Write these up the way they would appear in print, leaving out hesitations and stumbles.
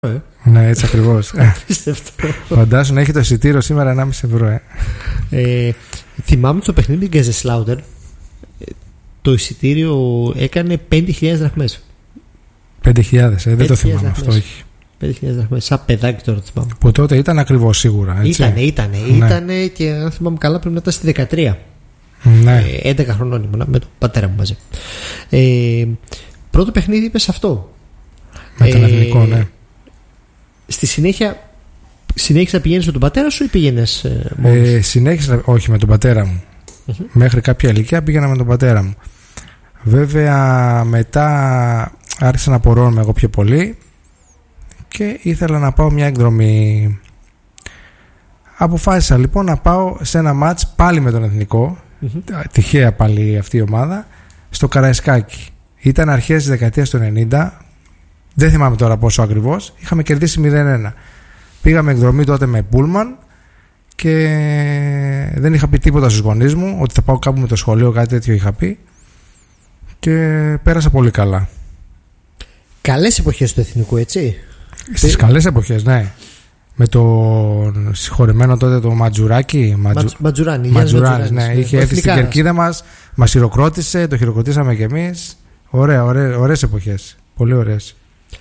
Ναι, έτσι ακριβώς. Φαντάσου να έχει το εισιτήριο σήμερα 1,5 ευρώ. Θυμάμαι στο παιχνίδι Γκέζεσλάουτερ το εισιτήριο έκανε 5.000 δραχμές. 5.000, δεν το θυμάμαι αυτό, όχι. 5.000 δραχμές, σαν παιδάκι τώρα το θυμάμαι. Που τότε ήταν ακριβώς σίγουρα. Ήτανε και αν θυμάμαι καλά πρέπει να ήταν στη 13. Ναι. 11 χρονών ήμουνα με τον πατέρα μου μαζί. Πρώτο παιχνίδι είπες αυτό. Με τον εθνικό, ναι. Στη συνέχεια συνέχισα να πηγαίνεις με τον πατέρα σου ή πήγαινες μόνος? Συνέχισα, όχι, με τον πατέρα μου. Μέχρι κάποια ηλικία πήγαινα με τον πατέρα μου. Βέβαια μετά άρχισα να απορρώνομαι εγώ πιο πολύ και ήθελα να πάω μια εκδρομή. Αποφάσισα λοιπόν να πάω σε ένα μάτς πάλι με τον εθνικό, τυχαία πάλι αυτή η ομάδα, στο Καραϊσκάκι. Ήταν αρχές της δεκαετίας του 90, δεν θυμάμαι τώρα πόσο ακριβώς, είχαμε κερδίσει 0-1. Πήγαμε εκδρομή τότε με πούλμαν και δεν είχα πει τίποτα στους γονείς μου ότι θα πάω κάπου με το σχολείο, κάτι τέτοιο είχα πει και πέρασα πολύ καλά. Καλές εποχές του εθνικού, έτσι? Στις καλές εποχές, ναι. Με τον συγχωρεμένο τότε το Ματζουράκι. Ματζουράνη, ναι. Είχε έρθει στην κερκίδα μας, μας χειροκρότησε, το χειροκροτήσαμε κι εμείς. Ωραίες εποχές. Πολύ ωραίες.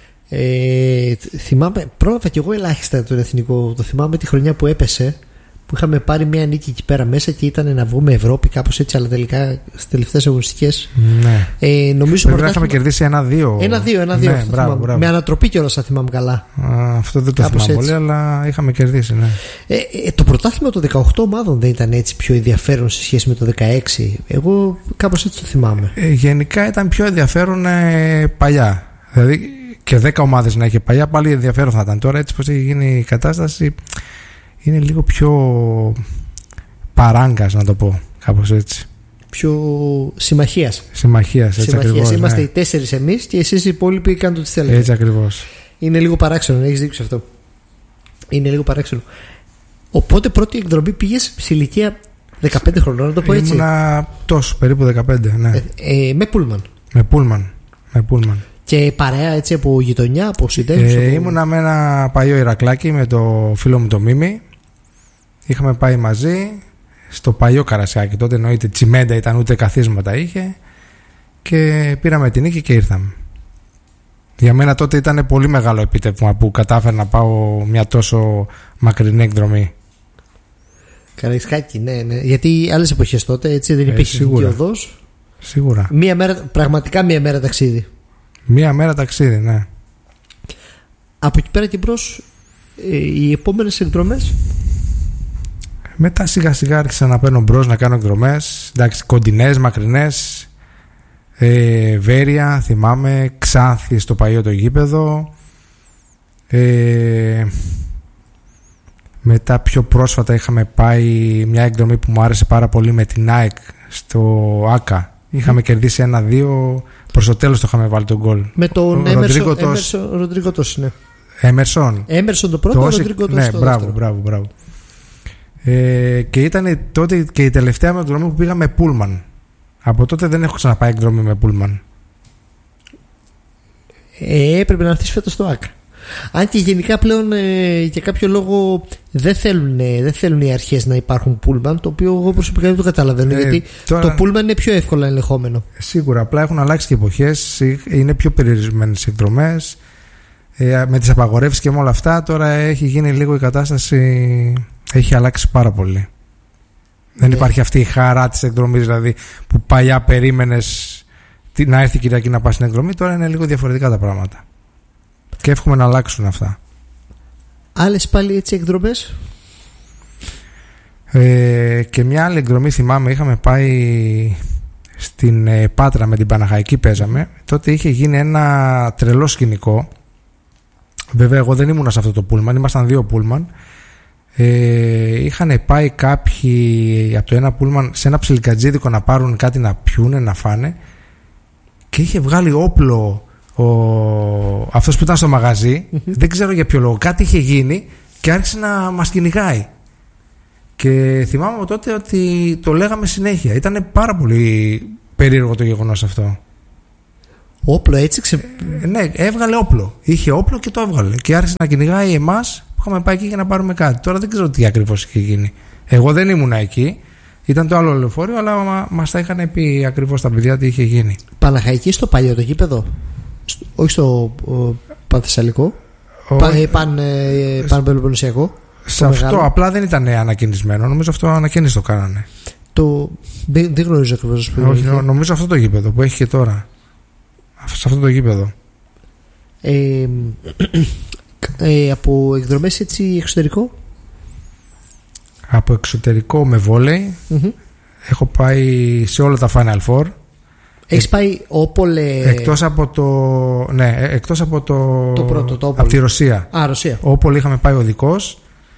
Θυμάμαι, πρόλαβα κι εγώ ελάχιστα τον εθνικό. Το θυμάμαι τη χρονιά που έπεσε, που είχαμε πάρει μια νίκη εκεί πέρα μέσα και ήταν να βγούμε Ευρώπη, κάπως έτσι, αλλά τελικά στις τελευταίες αγωνιστικές. Ναι. Νομίζω ότι είχαμε κερδίσει 1-2. 1-2. Ναι, μπράβο. Με ανατροπή κιόλας, θα θυμάμαι καλά. Αυτό δεν το κάπως θυμάμαι πολύ, αλλά είχαμε κερδίσει, ναι. Το πρωτάθλημα των 18 ομάδων δεν ήταν έτσι πιο ενδιαφέρον σε σχέση με το 16? Εγώ κάπως έτσι το θυμάμαι. Γενικά ήταν πιο ενδιαφέρον παλιά. Δηλαδή και 10 ομάδες να είχε παλιά, πάλι ενδιαφέρον θα ήταν. Τώρα έτσι πως έχει γίνει η κατάσταση, είναι λίγο πιο παράγκας, να το πω, κάπως έτσι. Πιο συμμαχίας. Έτσι ακριβώς. Είμαστε οι 4 εμείς και εσείς οι υπόλοιποι κάνετε ό,τι θέλετε. Έτσι ακριβώς. Είναι λίγο παράξενο, έχεις δείξει αυτό. Είναι λίγο παράξενο. Οπότε πρώτη εκδρομή πήγες σε ηλικία 15 χρονών, να το πω έτσι? Ήμουνα τόσο, περίπου 15, ναι. Με πούλμαν. Με πούλμαν. Και παρέα έτσι από γειτονιά, από συντέλους? Ήμουνα με ένα παλιό Ηρακλάκι με το φίλο μου το Μίμη. Είχαμε πάει μαζί στο παλιό Καρασιάκι. Τότε εννοείται τσιμέντα ήταν, ούτε καθίσματα είχε. Και πήραμε την νίκη και ήρθαμε. Για μένα τότε ήταν πολύ μεγάλο επίτευγμα που κατάφερα να πάω μια τόσο μακρινή εκδρομή. Καραϊσκάκι, ναι. Γιατί άλλες εποχές τότε έτσι δεν υπήρχε οδός. Σίγουρα. Πραγματικά μία μέρα ταξίδι. Μία μέρα ταξίδι, ναι. Από εκεί πέρα και μπρος, οι επόμενες εκδρομές? Μετά σιγά σιγά άρχισα να παίρνω μπρος, να κάνω εκδρομές. Εντάξει, κοντινές, μακρινές. Βέρεια, θυμάμαι. Ξάνθη στο παλιό το γήπεδο. Μετά πιο πρόσφατα είχαμε πάει μια εκδρομή που μου άρεσε πάρα πολύ με την ΑΕΚ στο ΆΚΑ. Είχαμε κερδίσει 1-2. Προς το τέλος το είχαμε βάλει τον γκολ. Με τον Ροντρίγκο Τος, ναι. Έμερσον το πρώτο, Ροντρίγκο Τος το δεύτερο. Μπράβο. Και ήταν τότε και η τελευταία με εκδρομή που πήγαμε πούλμαν. Από τότε δεν έχω ξαναπάει εκδρομή με πούλμαν. Έπρεπε να έρθεις φέτος στο ΆΚΑ. Αν και γενικά πλέον για κάποιο λόγο δεν θέλουν οι αρχές να υπάρχουν πούλμαν, το οποίο εγώ προσωπικά δεν το καταλαβαίνω, γιατί τώρα, το πούλμαν είναι πιο εύκολα ελεγχόμενο. Σίγουρα, απλά έχουν αλλάξει και εποχές, είναι πιο περιορισμένες εκδρομές, με τις απαγορεύσεις και με όλα αυτά. Τώρα έχει γίνει λίγο η κατάσταση, έχει αλλάξει πάρα πολύ. Δεν υπάρχει αυτή η χαρά της εκδρομής, δηλαδή που παλιά περίμενες να έρθει η Κυριακή να πας στην εκδρομή. Τώρα είναι λίγο διαφορετικά τα πράγματα. Και εύχομαι να αλλάξουν αυτά. Άλλες πάλι έτσι εκδρομές? Και μια άλλη εκδρομή θυμάμαι, είχαμε πάει στην Πάτρα με την Παναχαϊκή, παίζαμε. Τότε είχε γίνει ένα τρελό σκηνικό. Βέβαια εγώ δεν ήμουνα σε αυτό το πούλμαν, ήμασταν 2 πούλμαν. Είχαν πάει κάποιοι από το ένα πούλμαν σε ένα ψιλικατζίδικο να πάρουν κάτι να πιούνε, να φάνε, και είχε βγάλει όπλο αυτός που ήταν στο μαγαζί. Δεν ξέρω για ποιο λόγο, κάτι είχε γίνει και άρχισε να μας κυνηγάει. Και θυμάμαι τότε ότι το λέγαμε συνέχεια. Ήταν πάρα πολύ περίεργο το γεγονός αυτό. Όπλο έτσι Ναι, έβγαλε όπλο. Είχε όπλο και το έβγαλε. Και άρχισε να κυνηγάει εμάς που είχαμε πάει εκεί για να πάρουμε κάτι. Τώρα δεν ξέρω τι ακριβώς είχε γίνει. Εγώ δεν ήμουνα εκεί. Ήταν το άλλο λεωφορείο, αλλά μας τα είχαν πει ακριβώς τα παιδιά τι είχε γίνει. Παναχαϊκή στο παλιό το γήπεδο. Όχι στο Πανθεσσαλικό. Παν-Πελοποννησιακό. Σε αυτό μεγάλο. Απλά δεν ήταν ανακαινισμένο. Νομίζω αυτό ανακαίνιση το κάνανε. Δεν γνωρίζω ακριβώς. Όχι, νομίζω αυτό το γήπεδο που έχει και τώρα. Σε αυτό το γήπεδο. Από εκδρομές έτσι εξωτερικό. Από εξωτερικό με βόλεϊ. Έχω πάει σε όλα τα Final Four. Έχεις πάει όπολε. Εκτός από το. Ναι, εκτός από το πρώτο, το από τη Ρωσία. Ρωσία. Όπολε είχαμε πάει οδικός.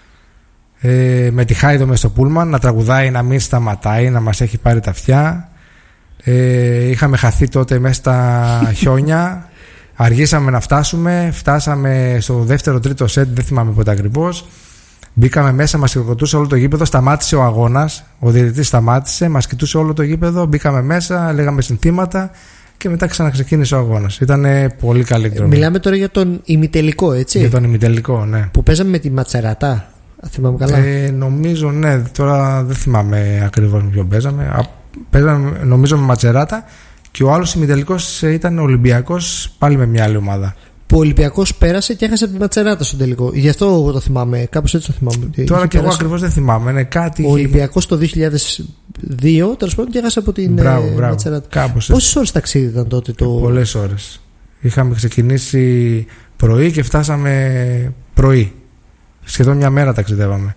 Με τη Χάιδο μες στο πούλμαν να τραγουδάει, να μην σταματάει, να μας έχει πάρει τα αυτιά. Είχαμε χαθεί τότε μέσα στα χιόνια. Αργήσαμε να φτάσουμε. Φτάσαμε στο δεύτερο-τρίτο σετ, δεν θυμάμαι πότε ακριβώς. Μπήκαμε μέσα, μας κοιτούσε όλο το γήπεδο. Σταμάτησε ο αγώνας. Ο διαιτητής σταμάτησε, μας κοιτούσε όλο το γήπεδο. Μπήκαμε μέσα, λέγαμε συνθήματα και μετά ξαναξεκίνησε ο αγώνας. Ήταν πολύ καλή εκδρομή. Μιλάμε τώρα για τον ημιτελικό, έτσι. Για τον ημιτελικό, ναι. Που παίζαμε με τη Ματσερατά. Θυμάμαι καλά. Νομίζω, ναι. Τώρα δεν θυμάμαι ακριβώς με ποιον παίζαμε. Παίζαμε, νομίζω, με Ματσεράτα. Και ο άλλος ημιτελικός ήταν ο Ολυμπιακός, πάλι με μια άλλη ομάδα. Που ο Ολυμπιακός πέρασε και έχασε από τη Ματσεράτα στον τελικό. Γι' αυτό εγώ το θυμάμαι. Κάπως έτσι το θυμάμαι. Τώρα και εγώ ακριβώς δεν θυμάμαι. Είναι κάτι... Ο Ολυμπιακός το 2002 τέλος πάντων και έχασε από την Ματσεράτα. Πόσες ώρες ταξίδι ήταν τότε το. Πολλές ώρες. Είχαμε ξεκινήσει πρωί και φτάσαμε πρωί. Σχεδόν μια μέρα ταξιδεύαμε.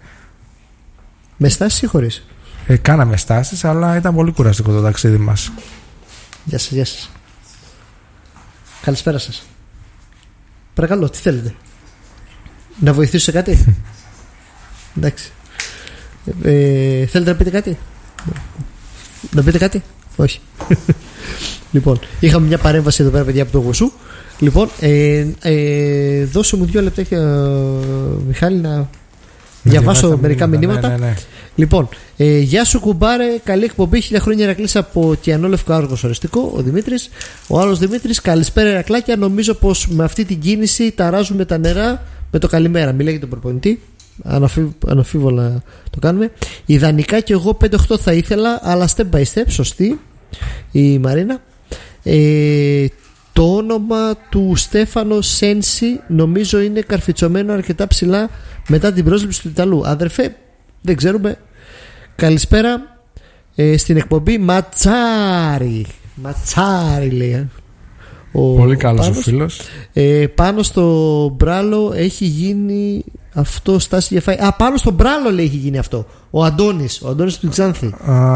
Με στάσεις ή χωρίς? Κάναμε στάσεις, αλλά ήταν πολύ κουραστικό το ταξίδι μας. Γεια σας, γεια σας. Καλησπέρα σας. Παρακαλώ, τι θέλετε? Να βοηθήσω σε κάτι? Εντάξει. Θέλετε να πείτε κάτι? Να πείτε κάτι? Όχι. Λοιπόν, είχαμε μια παρέμβαση εδώ πέρα, παιδιά, από το Γουσού. Λοιπόν, δώσε μου 2 λεπτάκια, Μιχάλη, να διαβάσω μερικά μηνύματα. Ναι. Λοιπόν, γεια σου κουμπάρε, καλή εκπομπή, 1000 χρόνια Ηρακλής από Τιανόλευκο Άργος οριστικό, ο Δημήτρης. Ο άλλος Δημήτρης, καλησπέρα Ηρακλάκια, νομίζω πως με αυτή την κίνηση ταράζουμε τα νερά με το καλημέρα. Μιλάει για τον προπονητή, αναμφίβολα το κάνουμε. Ιδανικά και εγώ 5-8 θα ήθελα, αλλά step by step, σωστή η Μαρίνα. Το όνομα του Στέφανο Σένσι νομίζω είναι καρφιτσωμένο αρκετά ψηλά μετά την πρόσληψη του Ιταλού. Αδερφέ, δεν ξέρουμε. Καλησπέρα στην εκπομπή. Ματσάρι λέει. Πολύ καλός ο φίλος. Πάνω στο μπράλο έχει γίνει αυτό, στάση για φάει. Πάνω στο μπράλο λέει έχει γίνει αυτό. Ο Αντώνης του Ξάνθη.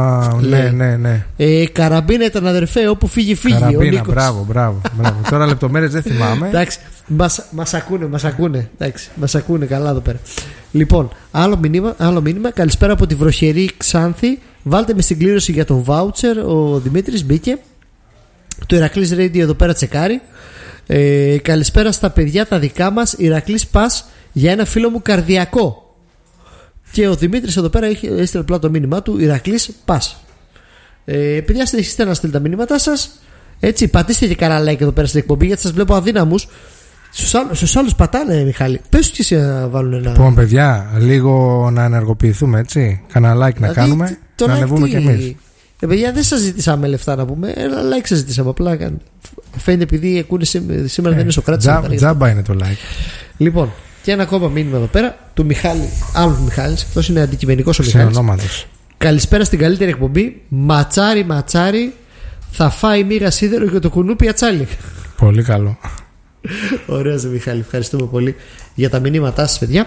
Ναι. Καραμπίνα ήταν, αδερφέ, όπου φύγει. Καραμπίνα, μπράβο. Τώρα λεπτομέρειες δεν θυμάμαι. Εντάξει, μας ακούνε. Εντάξει, μας ακούνε καλά εδώ πέρα. Λοιπόν, άλλο μήνυμα. Καλησπέρα από τη βροχερή Ξάνθη. Βάλτε με στην κλήρωση για τον βάουτσερ. Ο Δημήτρης μπήκε. Το Ηρακλής Radio εδώ πέρα τσεκάρει. Καλησπέρα στα παιδιά τα δικά μας. Ηρακλής Πας για ένα φίλο μου καρδιακό. Και ο Δημήτρης εδώ πέρα έστειλε απλά το μήνυμά του. Ηρακλής Πας. Παιδιά, συνεχίστε να στείλετε τα μηνύματά σας. Έτσι, πατήστε και κανένα like εδώ πέρα στην εκπομπή, γιατί σας βλέπω αδύναμους. Στους άλλους πατάνε, Μιχάλη. Πες τους και εσύ να βάλουν ένα. Λοιπόν, παιδιά, λίγο να ενεργοποιηθούμε, έτσι. Κανένα like να κάνουμε. Να ανεβούμε κι εμείς. Παιδιά, δεν σας ζητήσαμε λεφτά να πούμε. Ένα like σας ζητήσαμε. Απλά φαίνεται επειδή ακούνε σήμερα δεν είναι Σοκράτης. Τζάμπα είναι το like. Λοιπόν, και ένα ακόμα μήνυμα εδώ πέρα του Μιχάλη. Άλλος Μιχάλης. Αυτός είναι αντικειμενικός ο Μιχάλης. Καλησπέρα στην καλύτερη εκπομπή. Ματσάρι. Θα φάει μίγα σίδερο για το κουνούπι ατσάλι. Πολύ καλό. Ωραίος Μιχάλη. Ευχαριστούμε πολύ για τα μηνύματά σας, παιδιά.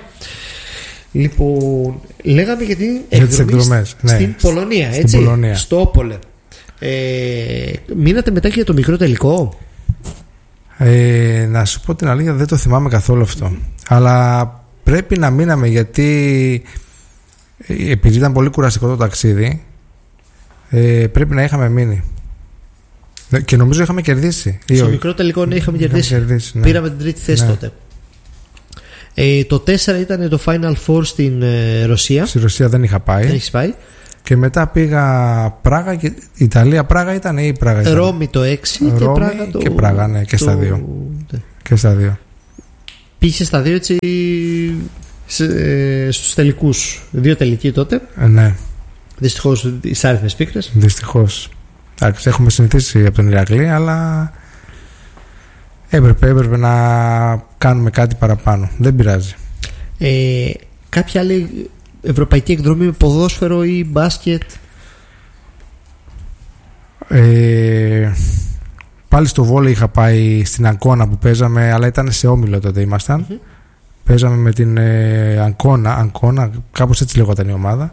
Λοιπόν, λέγαμε για την εκδρομή στην Πολωνία, έτσι. Στην Πολωνία. Στο Όπολε. Μείνατε μετά και για το μικρό τελικό. Να σου πω την αλήθεια, δεν το θυμάμαι καθόλου αυτό. Αλλά πρέπει να μείναμε, γιατί επειδή ήταν πολύ κουραστικό το ταξίδι, πρέπει να είχαμε μείνει. Και νομίζω είχαμε κερδίσει. Στο μικρό τελικό, ναι, είχαμε κερδίσει. Ναι. Πήραμε την τρίτη θέση τότε. Το 4 ήταν το Final Four στην Ρωσία. Στη Ρωσία δεν είχα πάει. Δεν έχεις πάει. Και μετά πήγα Πράγα και Ιταλία. Πράγα ήταν ή Πράγα ήταν? Ρώμη το 6 και Πράγα και Πράγα, ναι, και στα δύο. Και στα δύο. Πήγε στα δύο έτσι στους τελικούς. 2 τελικοί τότε. Ναι. Δυστυχώς τις άριθμες πίκρες. Δυστυχώς. Εντάξει, έχουμε συνηθίσει από τον Ηρακλή, αλλά έπρεπε να κάνουμε κάτι παραπάνω. Δεν πειράζει. Κάποια άλλη ευρωπαϊκή εκδρομή με ποδόσφαιρο ή μπάσκετ? Πάλι στο βόλεϊ είχα πάει στην Αγκώνα που παίζαμε, αλλά ήταν σε όμιλο τότε ήμασταν. Παίζαμε με την Αγκώνα, κάπως έτσι λεγόταν η ομάδα.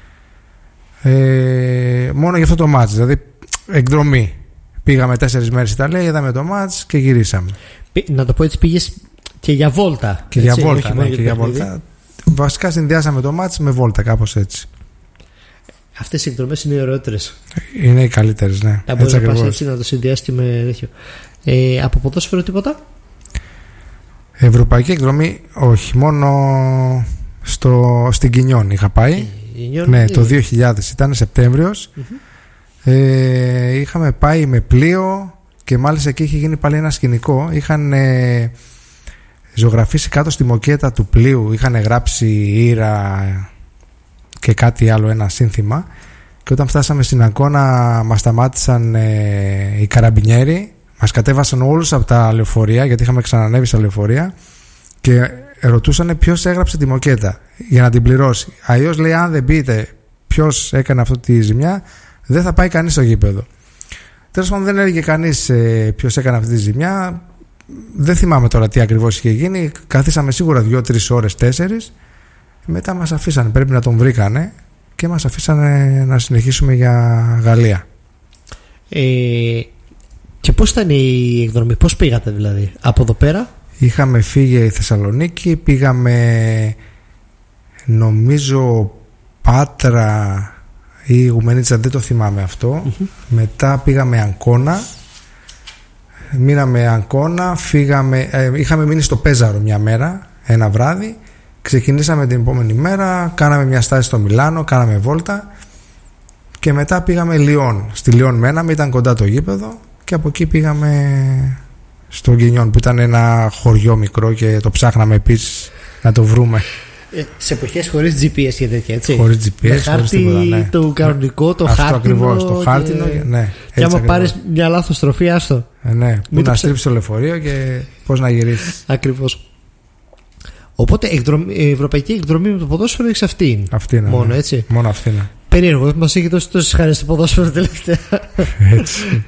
Μόνο για αυτό το μάτς, δηλαδή εκδρομή. Πήγαμε 4 μέρες στην Ιταλία, είδαμε το μάτς και γυρίσαμε. Να το πω έτσι, πήγες και για βόλτα. Και έτσι, για βόλτα, ναι, και για βόλτα. Βασικά συνδυάσαμε το μάτς με βόλτα, κάπως έτσι. Αυτές οι εκδρομές είναι οι ωραιότερες. Είναι οι καλύτερες, ναι. Να μπορείς να πας έτσι να το συνδυάσεις και με τέτοιο. Από ποδόσφαιρο τίποτα? Ευρωπαϊκή εκδρομή, όχι. Μόνο στην Κινιόν είχα πάει. Ναι, το 2000 ήταν Σεπτέμβριος. Είχαμε πάει με πλοίο και μάλιστα εκεί είχε γίνει πάλι ένα σκηνικό. Είχαν ζωγραφίσει κάτω στη μοκέτα του πλοίου, είχαν γράψει ήρα και κάτι άλλο, ένα σύνθημα. Και όταν φτάσαμε στην Αγκώνα μας σταμάτησαν οι καραμπινιέροι, μας κατέβασαν όλους από τα λεωφορεία, γιατί είχαμε ξανανέβει στα λεωφορεία, και ρωτούσαν ποιος έγραψε τη μοκέτα για να την πληρώσει. Αλλιώς, λέει, αν δεν πείτε ποιος έκανε αυτή τη ζημιά, δεν θα πάει κανείς στο γήπεδο. Τέλος πάντων, δεν έλεγε κανείς ποιος έκανε αυτή τη ζημιά. Δεν θυμάμαι τώρα τι ακριβώς είχε γίνει. Καθίσαμε σίγουρα 2-3 ώρες, 4. Μετά μας αφήσανε, πρέπει να τον βρήκανε και μας αφήσανε να συνεχίσουμε για Γαλλία. Και πώς ήταν η εκδρομή, πώς πήγατε δηλαδή από εδώ πέρα? Είχαμε φύγει Θεσσαλονίκη, πήγαμε νομίζω Πάτρα ή Γουμενίτσα, δεν το θυμάμαι αυτό. Μετά πήγαμε Αγκώνα, μείναμε Αγκώνα, είχαμε μείνει στο Πέζαρο μια μέρα, ένα βράδυ. Ξεκινήσαμε την επόμενη μέρα, κάναμε μια στάση στο Μιλάνο, κάναμε βόλτα και μετά πήγαμε Λιόν. Στη Λιόν μέναμε, ήταν κοντά το γήπεδο, και από εκεί πήγαμε στο Γκινιόν που ήταν ένα χωριό μικρό και το ψάχναμε επίσης να το βρούμε. Σε εποχές χωρίς GPS και τέτοια, έτσι. Χωρίς GPS, με χάρτη τίποτα, ναι. Το κανονικό, το χάρτινο. Αυτό ακριβώς, το χάρτινο, ναι. Και άμα πάρεις μια λάθος στροφή, άστο. Ναι, που να στρίψεις το λεωφορείο και πώς να γυρίσεις. Ακριβώς. Οπότε η ευρωπαϊκή εκδρομή με το ποδόσφαιρο έχεις αυτή. Αυτή είναι. Μόνο, ναι. Έτσι. Μόνο αυτή είναι. Περίεργο, μας έχει δώσει τόσες χαρές στο ποδόσφαιρο τελευταία. Έτσι.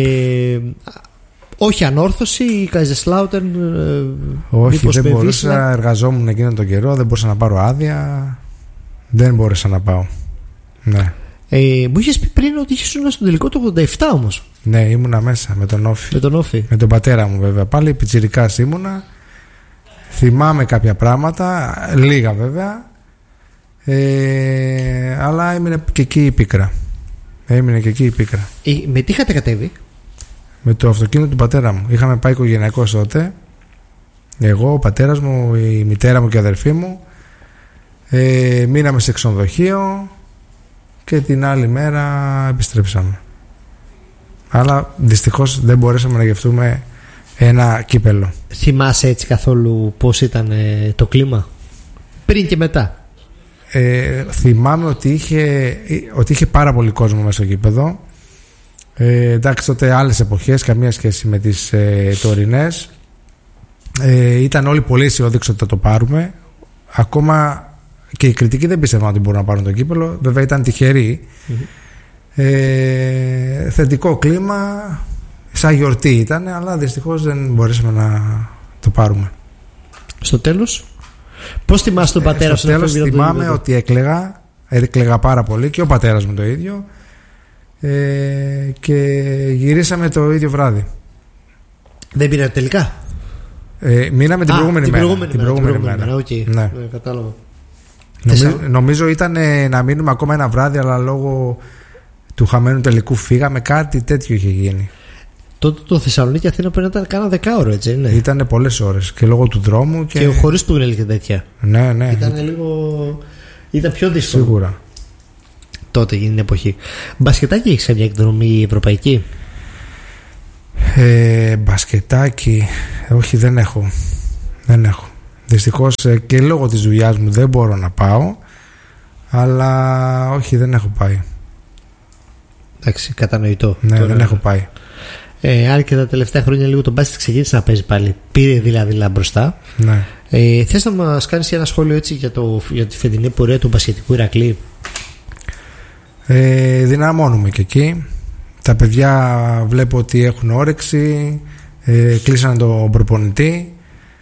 Όχι ανόρθωση ή Καϊζεσλάουτερν? Όχι, δεν μπορούσα. Εργαζόμουν εκείνον τον καιρό, δεν μπορούσα να πάρω άδεια. Δεν μπόρεσα να πάω. Ναι. Μου είχες πει πριν ότι είχες ήσουν στον τελικό του 87 όμως. Ναι, ήμουνα μέσα με τον Όφη. Με τον Όφη. Με τον πατέρα μου βέβαια. Πάλι πιτσιρικάς ήμουνα. Θυμάμαι κάποια πράγματα, λίγα βέβαια. Αλλά έμεινε και εκεί η πίκρα. Με τι είχατε κατέβει? Με το αυτοκίνητο του πατέρα μου. Είχαμε πάει οικογενειακός τότε. Εγώ, ο πατέρας μου, η μητέρα μου και η αδερφή μου. Μείναμε σε ξενοδοχείο και την άλλη μέρα επιστρέψαμε. Αλλά δυστυχώς δεν μπορέσαμε να γευτούμε ένα κύπελο. Θυμάσαι έτσι καθόλου πώς ήταν το κλίμα πριν και μετά? Θυμάμαι ότι είχε πάρα πολύ κόσμο μέσα στο γήπεδο. Εντάξει, τότε άλλες εποχές, καμία σχέση με τις τωρινές. Ήταν όλοι πολύ αισιόδοξοι ότι θα το πάρουμε. Ακόμα και οι κριτικοί δεν πίστευαν ότι μπορούν να πάρουν το κύπελο. Βέβαια ήταν τυχεροί. Θετικό κλίμα, σαν γιορτή ήταν, αλλά δυστυχώς δεν μπορέσαμε να το πάρουμε. Στο τέλος, πώς θυμάσαι τον πατέρα σου? Στο τέλος θυμάμαι ότι έκλαιγα πάρα πολύ, και ο πατέρας μου το ίδιο, και γυρίσαμε το ίδιο βράδυ. Δεν πήρατε τελικά? Μείναμε την προηγούμενη μέρα. Okay. Ναι. Κατάλαβα. Νομίζω ήταν να μείνουμε ακόμα ένα βράδυ, αλλά λόγω του χαμένου τελικού φύγαμε, κάτι τέτοιο είχε γίνει. Τότε το Θεσσαλονίκη Αθήνα πρέπει να ήταν κάνα 10ωρο, έτσι, ναι. Ήτανε πολλές ώρες και λόγω του δρόμου και χωρίς τούνελ και τέτοια. Ναι. Ήταν πιο δύσκολο. Σίγουρα. τότε, εκείνη την εποχή. Μπασκετάκι έχεις μια εκδρομή ευρωπαϊκή? Μπασκετάκι, όχι, δεν έχω. Δυστυχώς και λόγω της δουλειάς μου δεν μπορώ να πάω, αλλά όχι, δεν έχω πάει. Εντάξει, κατανοητό. Ναι, τώρα δεν έχω πάει. Αν και τα τελευταία χρόνια λίγο το μπάσκετ ξεκίνησε να παίζει πάλι, πήρε δηλαδή μπροστά. Ναι. Θες να μας κάνεις ένα σχόλιο έτσι για τη φετινή πορεία του μπασκετικού Ηρακλή? Δυναμώνουμε και εκεί. Τα παιδιά βλέπω ότι έχουν όρεξη, κλείσανε τον προπονητή.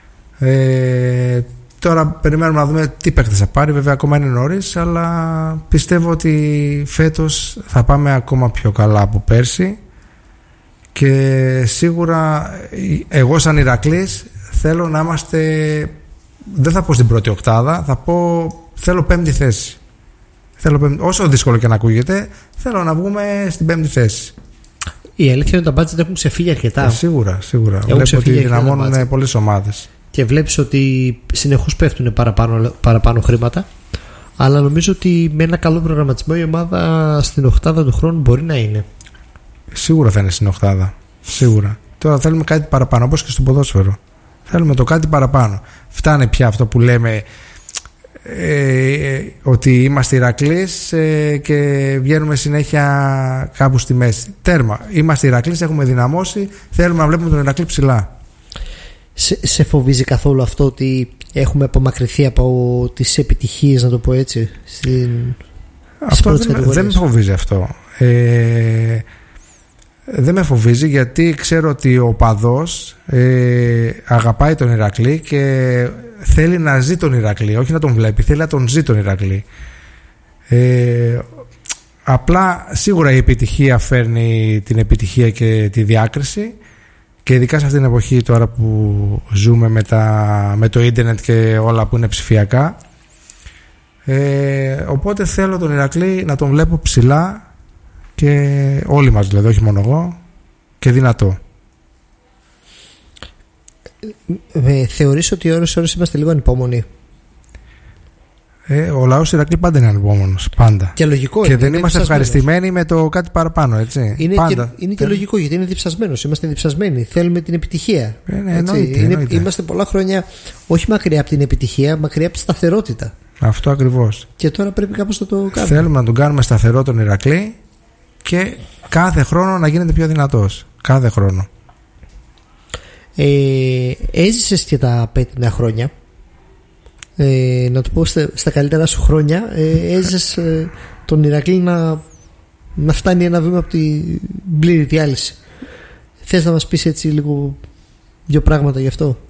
Τώρα περιμένουμε να δούμε τι παίκτες θα πάρει. Βέβαια ακόμα είναι νωρίς, αλλά πιστεύω ότι φέτος θα πάμε ακόμα πιο καλά από πέρσι. Και σίγουρα εγώ σαν Ηρακλής θέλω να είμαστε, δεν θα πω στην πρώτη οκτάδα, θα πω θέλω 5η θέση. Όσο δύσκολο και να ακούγεται, θέλω να βγούμε στην 5η θέση. Η αλήθεια είναι ότι τα μπάτζετ έχουν ξεφύγει αρκετά. Σίγουρα. Βλέπω ότι δυναμώνουν πολλές ομάδες. Και βλέπεις ότι συνεχώς πέφτουν παραπάνω χρήματα. Αλλά νομίζω ότι με ένα καλό προγραμματισμό η ομάδα στην οκτάδα του χρόνου μπορεί να είναι. Σίγουρα θα είναι στην οκτάδα. Σίγουρα. Τώρα θέλουμε κάτι παραπάνω, όπως και στο ποδόσφαιρο. Θέλουμε το κάτι παραπάνω. Φτάνει πια αυτό που λέμε ότι είμαστε Ηρακλής και βγαίνουμε συνέχεια κάπου στη μέση. Τέρμα. Είμαστε Ηρακλής, έχουμε δυναμώσει, θέλουμε να βλέπουμε τον Ηρακλή ψηλά. Σε φοβίζει καθόλου αυτό ότι έχουμε απομακρυνθεί από τις επιτυχίες, να το πω έτσι, δεν με φοβίζει αυτό. Δεν με φοβίζει, γιατί ξέρω ότι ο παδός αγαπάει τον Ηρακλή και θέλει να ζει τον Ηρακλή, όχι να τον βλέπει, θέλει να τον ζει τον Ηρακλή. Απλά σίγουρα η επιτυχία φέρνει την επιτυχία και τη διάκριση, και ειδικά σε αυτήν την εποχή τώρα που ζούμε με το ίντερνετ και όλα που είναι ψηφιακά. Οπότε θέλω τον Ηρακλή να τον βλέπω ψηλά, και όλοι μας δηλαδή, όχι μόνο εγώ, και δυνατό. Θεωρείς ότι ώρες είμαστε λίγο ανυπόμονοι? Ο λαός Ηρακλή πάντα είναι ανυπόμονος, πάντα. Και λογικό. Και δεν είμαστε ευχαριστημένοι με το κάτι παραπάνω, έτσι. Είναι και λογικό, γιατί είναι διψασμένος. Είμαστε διψασμένοι. Θέλουμε την επιτυχία. Εννοείται. Είμαστε πολλά χρόνια όχι μακριά από την επιτυχία, μακριά από τη σταθερότητα. Αυτό ακριβώς. Και τώρα πρέπει κάπως να το κάνουμε. Θέλουμε να τον κάνουμε σταθερό τον Ηρακλή και κάθε χρόνο να γίνεται πιο δυνατός. Κάθε χρόνο. Έζησες και τα πέτεινα χρόνια. Να το πω στα καλύτερα σου χρόνια, έζησες τον Ηρακλή να φτάνει ένα βήμα από την πλήρη διάλυση. Θες να μας πεις έτσι λίγο δύο πράγματα γι' αυτό?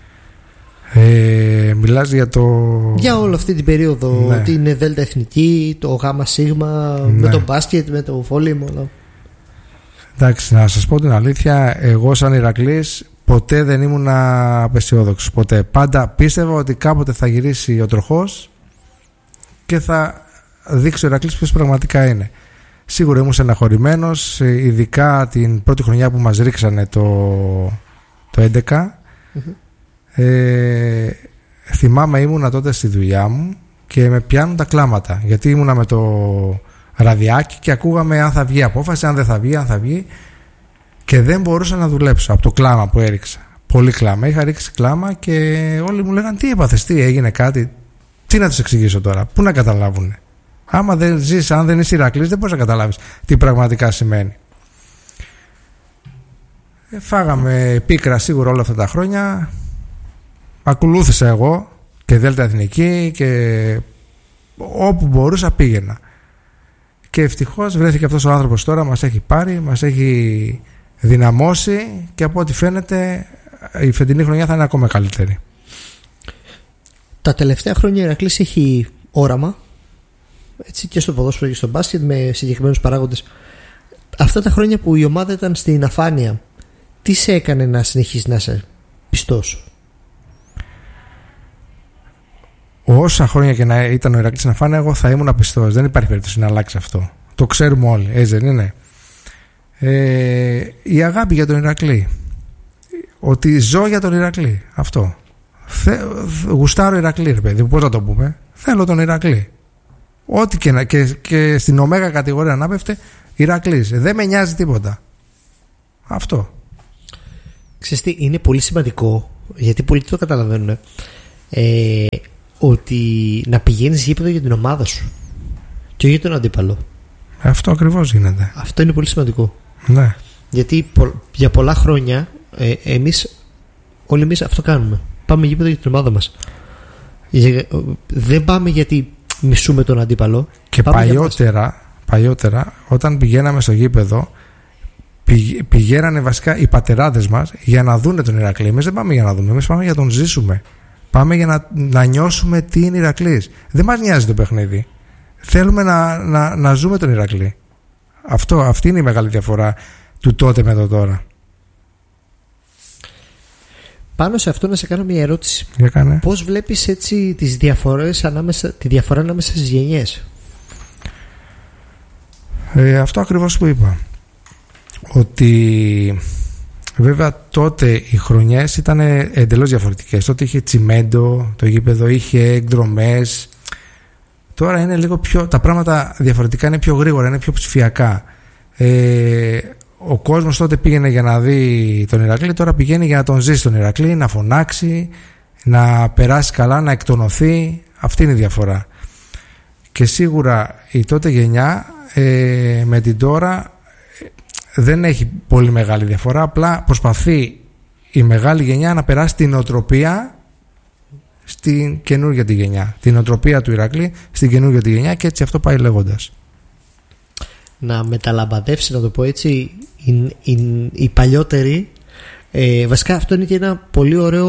Μιλάς για όλη αυτή την περίοδο, ναι. Την Δέλτα Εθνική, το Γάμα Σίγμα, ναι. Με το μπάσκετ, με το βόλεϊ. Εντάξει, να σας πω την αλήθεια, εγώ σαν Ηρακλής ποτέ δεν ήμουν απεσιόδοξος. Ποτέ. Πάντα πίστευα ότι κάποτε θα γυρίσει ο τροχός και θα δείξει ο Ηρακλής ποιος πραγματικά είναι. Σίγουρα ήμουν στεναχωρημένος, ειδικά την πρώτη χρονιά που μας ρίξανε το 11. Θυμάμαι ήμουνα τότε στη δουλειά μου και με πιάνουν τα κλάματα, γιατί ήμουνα με το ραδιάκι και ακούγαμε αν θα βγει απόφαση, αν δεν θα βγει, αν θα βγει, και δεν μπορούσα να δουλέψω από το κλάμα που έριξα. Πολύ κλάμα, είχα ρίξει κλάμα και όλοι μου λέγανε τι έπαθες, τι έγινε, κάτι. Τι να τους εξηγήσω τώρα, πού να καταλάβουν? Άμα δεν ζεις, αν δεν είσαι Ηρακλής, δεν μπορείς να καταλάβεις τι πραγματικά σημαίνει. Φάγαμε πίκρα σίγουρα όλα αυτά τα χρόνια. Ακολούθησα εγώ και Δέλτα Εθνική και όπου μπορούσα πήγαινα. Και ευτυχώς βρέθηκε αυτός ο άνθρωπος τώρα, μας έχει πάρει, μας έχει δυναμώσει και από ό,τι φαίνεται η φετινή χρονιά θα είναι ακόμα καλύτερη. Τα τελευταία χρόνια η Ηρακλής έχει όραμα, έτσι, και στο ποδόσφαιρο και στο μπάσκετ, με συγκεκριμένους παράγοντες. Αυτά τα χρόνια που η ομάδα ήταν στην αφάνεια, τι σε έκανε να συνεχίσει να είσαι πιστός? Όσα χρόνια και να ήταν ο Ηρακλής στην αφάνεια, εγώ θα ήμουν πιστός. Δεν υπάρχει περίπτωση να αλλάξει αυτό. Το ξέρουμε όλοι, έτσι δεν είναι? Η αγάπη για τον Ηρακλή. Ότι ζω για τον Ηρακλή. Αυτό. Γουστάρω Ηρακλή, ρε παιδί. Πώς να το πούμε? Θέλω τον Ηρακλή. Ό,τι και στην ωμέγα κατηγορία να πέφτε, Ηρακλής. Δεν με νοιάζει τίποτα. Αυτό. Ξέρεις τι, είναι πολύ σημαντικό, γιατί πολλοί το καταλαβαίνουν, ότι να πηγαίνεις γήπεδο για την ομάδα σου και όχι για τον αντίπαλο. Αυτό ακριβώς γίνεται. Αυτό είναι πολύ σημαντικό. Ναι. Γιατί για πολλά χρόνια όλοι εμείς αυτό κάνουμε. Πάμε γήπεδο για την ομάδα μας. Δεν πάμε γιατί μισούμε τον αντίπαλο. Και παλιότερα, όταν πηγαίναμε στο γήπεδο, πηγαίνανε βασικά οι πατεράδες μας για να δούνε τον Ηρακλή. Εμείς δεν πάμε για να δούμε, εμείς πάμε για να τον ζήσουμε. Πάμε για να νιώσουμε τι είναι Ηρακλής. Δεν μας νοιάζει το παιχνίδι. Θέλουμε να ζούμε τον Ηρακλή. Αυτή είναι η μεγάλη διαφορά του τότε με το τώρα. Πάνω σε αυτό να σε κάνω μια ερώτηση. Για κάνε. Πώς βλέπεις έτσι τις διαφορές τη διαφορά ανάμεσα στις γενιές? Αυτό ακριβώς που είπα. Ότι βέβαια τότε οι χρονιές ήταν εντελώς διαφορετικές. Τότε είχε τσιμέντο το γήπεδο, είχε εκδρομές. Τώρα είναι λίγο πιο, τα πράγματα διαφορετικά, είναι πιο γρήγορα, είναι πιο ψηφιακά. Ο κόσμος τότε πήγαινε για να δει τον Ηρακλή, τώρα πηγαίνει για να τον ζήσει τον Ηρακλή, να φωνάξει, να περάσει καλά, να εκτονωθεί. Αυτή είναι η διαφορά. Και σίγουρα η τότε γενιά με την τώρα δεν έχει πολύ μεγάλη διαφορά. Απλά προσπαθεί η μεγάλη γενιά να περάσει την νοοτροπία στην καινούργια τη γενιά. Την νοοτροπία του Ηρακλή στην καινούργια τη γενιά, και έτσι αυτό πάει λέγοντας. Να μεταλαμπαδεύσει, να το πω έτσι, οι παλιότεροι. Βασικά αυτό είναι και ένα πολύ ωραίο,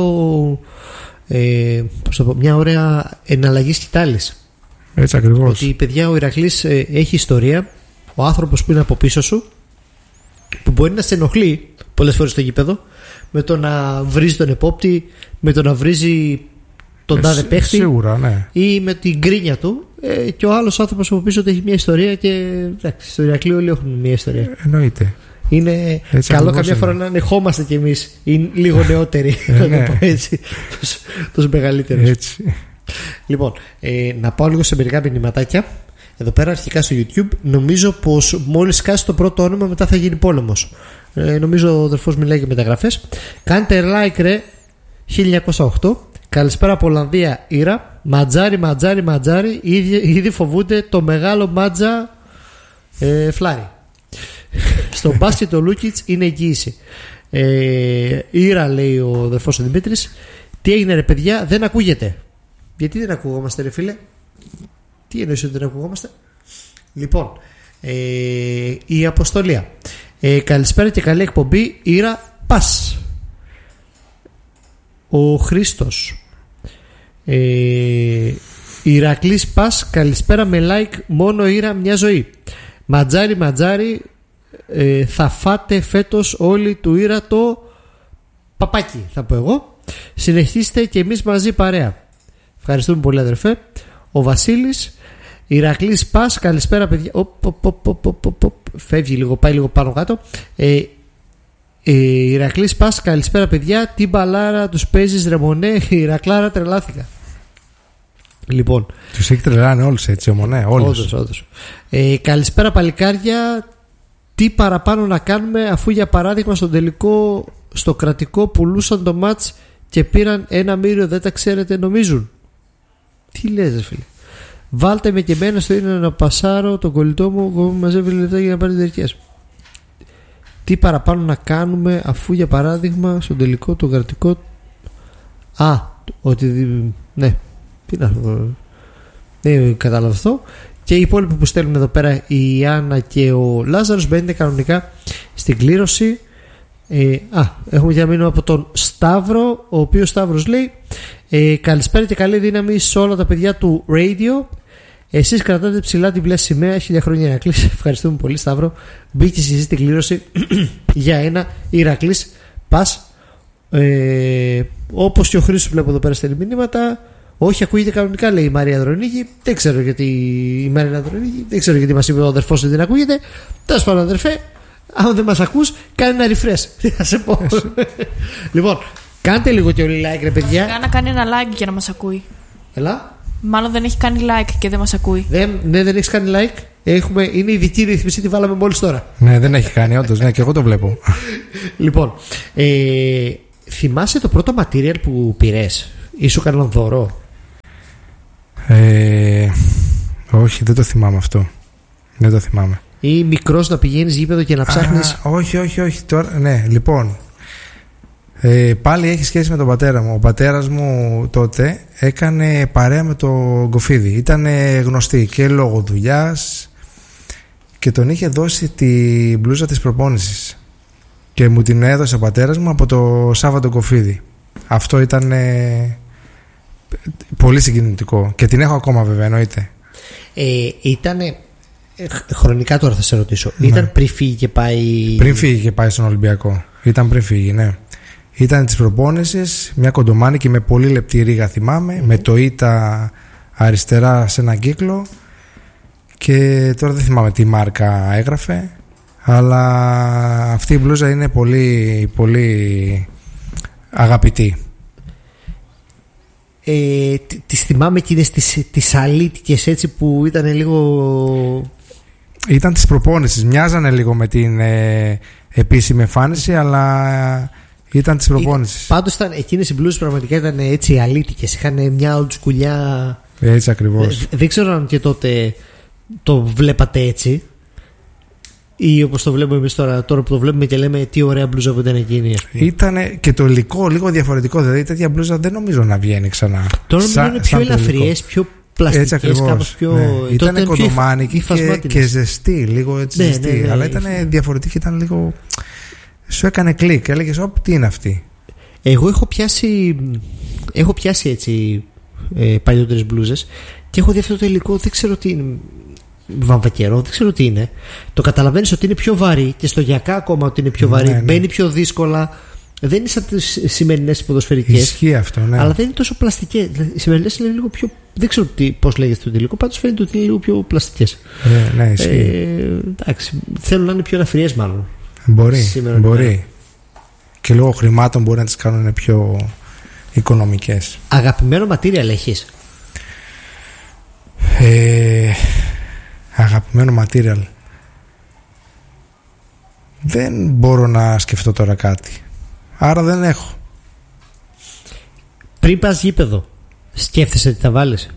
μια ωραία εναλλαγή σκητάλης. Έτσι ακριβώς. Ότι παιδιά, ο Ηρακλής έχει ιστορία. Ο άνθρωπος που είναι από πίσω σου, που μπορεί να σε ενοχλεί πολλές φορές στο γήπεδο, με το να βρίζει τον επόπτη, με το να βρίζει τον τάδε παίχτη, σίγουρα, ναι, ή με την γκρίνια του, και ο άλλος άνθρωπος από πίσω του έχει μια ιστορία. Και εντάξει, στο Ηρακλή όλοι έχουν μια ιστορία. Εννοείται. Είναι έτσι καλό καμιά φορά να ανεχόμαστε κι εμείς, ή λίγο νεότεροι, να το πω έτσι, τους μεγαλύτερους. Έτσι. Λοιπόν, να πάω λίγο σε μερικά μηνυματάκια. Εδώ πέρα αρχικά στο YouTube, νομίζω πως μόλις σκάσει το πρώτο όνομα μετά θα γίνει πόλεμος. Νομίζω ο αδερφός μιλάει για μεταγραφές. Κάντε like ρε 1908. Καλησπέρα από Ολλανδία, Ήρα. Ματζάρι. Ήδη φοβούνται το μεγάλο μάτζα φλάρι. Στο μπάσκετ ο Λούκιτς είναι εγγύηση. Ήρα, λέει ο αδερφός ο Δημήτρης. Τι έγινε ρε παιδιά, δεν ακούγεται? Γιατί δεν ακούγόμαστε ρε φίλε? Τι εννοείς ότι δεν ακουγόμαστε? Λοιπόν, η Αποστολία. Καλησπέρα και καλή εκπομπή. Ήρα, πας. Ο Χρήστος. Ηρακλής, πας. Καλησπέρα με like. Μόνο Ήρα, μια ζωή. Ματζάρι. Θα φάτε φέτος όλοι του Ήρα το παπάκι, θα πω εγώ. Συνεχίστε και εμείς μαζί παρέα. Ευχαριστούμε πολύ αδερφέ. Ο Βασίλης. Ηρακλής, πας. Καλησπέρα παιδιά. Φεύγει λίγο, πάει λίγο πάνω κάτω. Ηρακλής, πας. Καλησπέρα παιδιά. Τι μπαλάρα τους παίζεις ρε μονέ? Ηρακλάρα, τρελάθηκα. Λοιπόν, τους έχει τρελάνε όλους έτσι, ομονέ, όλους. Όντως. Καλησπέρα παλικάρια. Τι παραπάνω να κάνουμε, αφού για παράδειγμα στον τελικό στο κρατικό πουλούσαν το μάτς και πήραν 1 μύριο, δεν τα ξέρετε νομίζουν? Τι λες ρε φίλε? Βάλτε με και εμένα στο είναι να πασάρω τον κολλητό μου, εγώ μαζεύει λεπτά για να πάρει διαρκείας. Τι παραπάνω να κάνουμε, αφού για παράδειγμα στον τελικό το κρατικό. Ότι ναι, τι να δεν κατάλαβα αυτό. Και οι υπόλοιποι που στέλνουν εδώ πέρα, η Άννα και ο Λάζαρος, μπαίνετε κανονικά στην κλήρωση. Έχουμε και ένα μήνυμα από τον Σταύρο, ο οποίος Σταύρος λέει καλησπέρα και καλή δύναμη σε όλα τα παιδιά του Radio. Εσείς κρατάτε ψηλά την μπλε σημαία. 1000 χρόνια Ηρακλής. Ευχαριστούμε πολύ Σταύρο. Μπήκε εσύ στην κλήρωση για ένα Ηρακλής πας. Όπως και ο Χρήστος βλέπω εδώ πέρα στέλνει μηνύματα. Όχι, ακούγεται κανονικά, λέει η Μαρία Δρονίκη. Δεν ξέρω γιατί η Μαρία Δρονίκη, δεν ξέρω γιατί μας είπε ο αδερφός ότι δεν ακούγεται. Τέλος πάντων, αδερφέ, αν δεν μας ακούς, κάνε ένα refresh. Τι θα σε πω. Λοιπόν, κάντε λίγο και όλοι like, ρε παιδιά. Να κάνει ένα like για να μας ακούει. Ελά. Μάλλον δεν έχει κάνει like και δεν μας ακούει. Δεν έχει κάνει like. Είναι ειδική ρύθμιση, τη βάλαμε μόλις τώρα. Ναι, δεν έχει κάνει, όντως. Ναι, και εγώ το βλέπω. Λοιπόν, θυμάσαι το πρώτο material που πήρες? Ή σου έκαναν δώρο? Όχι, δεν το θυμάμαι αυτό. Δεν το θυμάμαι. Ή μικρός να πηγαίνεις γήπεδο και να ψάχνεις? Όχι. Τώρα, ναι, λοιπόν. Πάλι έχει σχέση με τον πατέρα μου. Ο πατέρας μου τότε έκανε παρέα με το Γκοφίδη. Ήταν γνωστή και λόγω δουλειάς και τον είχε δώσει τη μπλούζα της προπόνησης και μου την έδωσε ο πατέρας μου από το Σάββατο Γκοφίδη. Αυτό ήταν πολύ συγκινητικό και την έχω ακόμα, βέβαια, εννοείται. Ήτανε χρονικά, τώρα θα σε ρωτήσω, ναι. Ήταν πριν φύγει και πάει? Πριν φύγει και πάει στον Ολυμπιακό. Ήταν πριν φύγει, ναι. Ήταν της προπόνησης, μια κοντομάνικη με πολύ λεπτή ρίγα, θυμάμαι, με το ήττα αριστερά σε έναν κύκλο και τώρα δεν θυμάμαι τι μάρκα έγραφε, αλλά αυτή η μπλούζα είναι πολύ, πολύ αγαπητή. Τις θυμάμαι εκείνες τις αλήτικες, έτσι, που ήταν λίγο... Ήταν της προπόνησης, μοιάζανε λίγο με την επίσημη εμφάνιση, αλλά... Ήταν της προπόνησης. Πάντως εκείνες οι μπλούζες πραγματικά ήταν έτσι αλήτικες. Είχαν μια ολτσκουλιά. Έτσι ακριβώς. Δεν ξέρω αν και τότε το βλέπατε έτσι, ή όπως το βλέπουμε εμείς τώρα που το βλέπουμε και λέμε τι ωραία μπλούζα που ήταν εκείνη. Ήταν και το υλικό λίγο διαφορετικό. Δηλαδή τέτοια μπλούζα δεν νομίζω να βγαίνει ξανά. Τώρα είναι πιο ελαφριές, πιο πλαστικές, κάπως πιο. Ναι. Ήταν κοντομάνικη και ζεστή. Λίγο έτσι ζεστή. Ναι. Αλλά ήταν διαφορετική, ήταν λίγο. Σου έκανε κλικ, έλεγες τι είναι αυτή. Εγώ έχω πιάσει έτσι παλιότερες μπλούζες και έχω δει αυτό το υλικό, δεν ξέρω τι είναι, βαμβακερό, δεν ξέρω τι είναι. Το καταλαβαίνεις ότι είναι πιο βαρύ και στο γιακά ακόμα ότι είναι πιο βαρύ, ναι. Μπαίνει πιο δύσκολα. Δεν είναι σαν τις σημερινές ποδοσφαιρικές. Ισχύει αυτό, ναι. Αλλά δεν είναι τόσο πλαστικές. Οι σημερινές είναι λίγο πιο. Δεν ξέρω πώς λέγεται το υλικό, πάντως φαίνεται ότι είναι λίγο πιο πλαστικές. Ναι, ισχύει. Εντάξει, θέλουν να είναι πιο ελαφριές μάλλον. Μπορεί. Και λόγω χρημάτων μπορεί να τις κάνουν πιο οικονομικές. Αγαπημένο material έχεις? Αγαπημένο material. Δεν μπορώ να σκεφτώ τώρα κάτι. Άρα δεν έχω. Πριν πας γήπεδο, σκέφτεσαι τι θα βάλεις?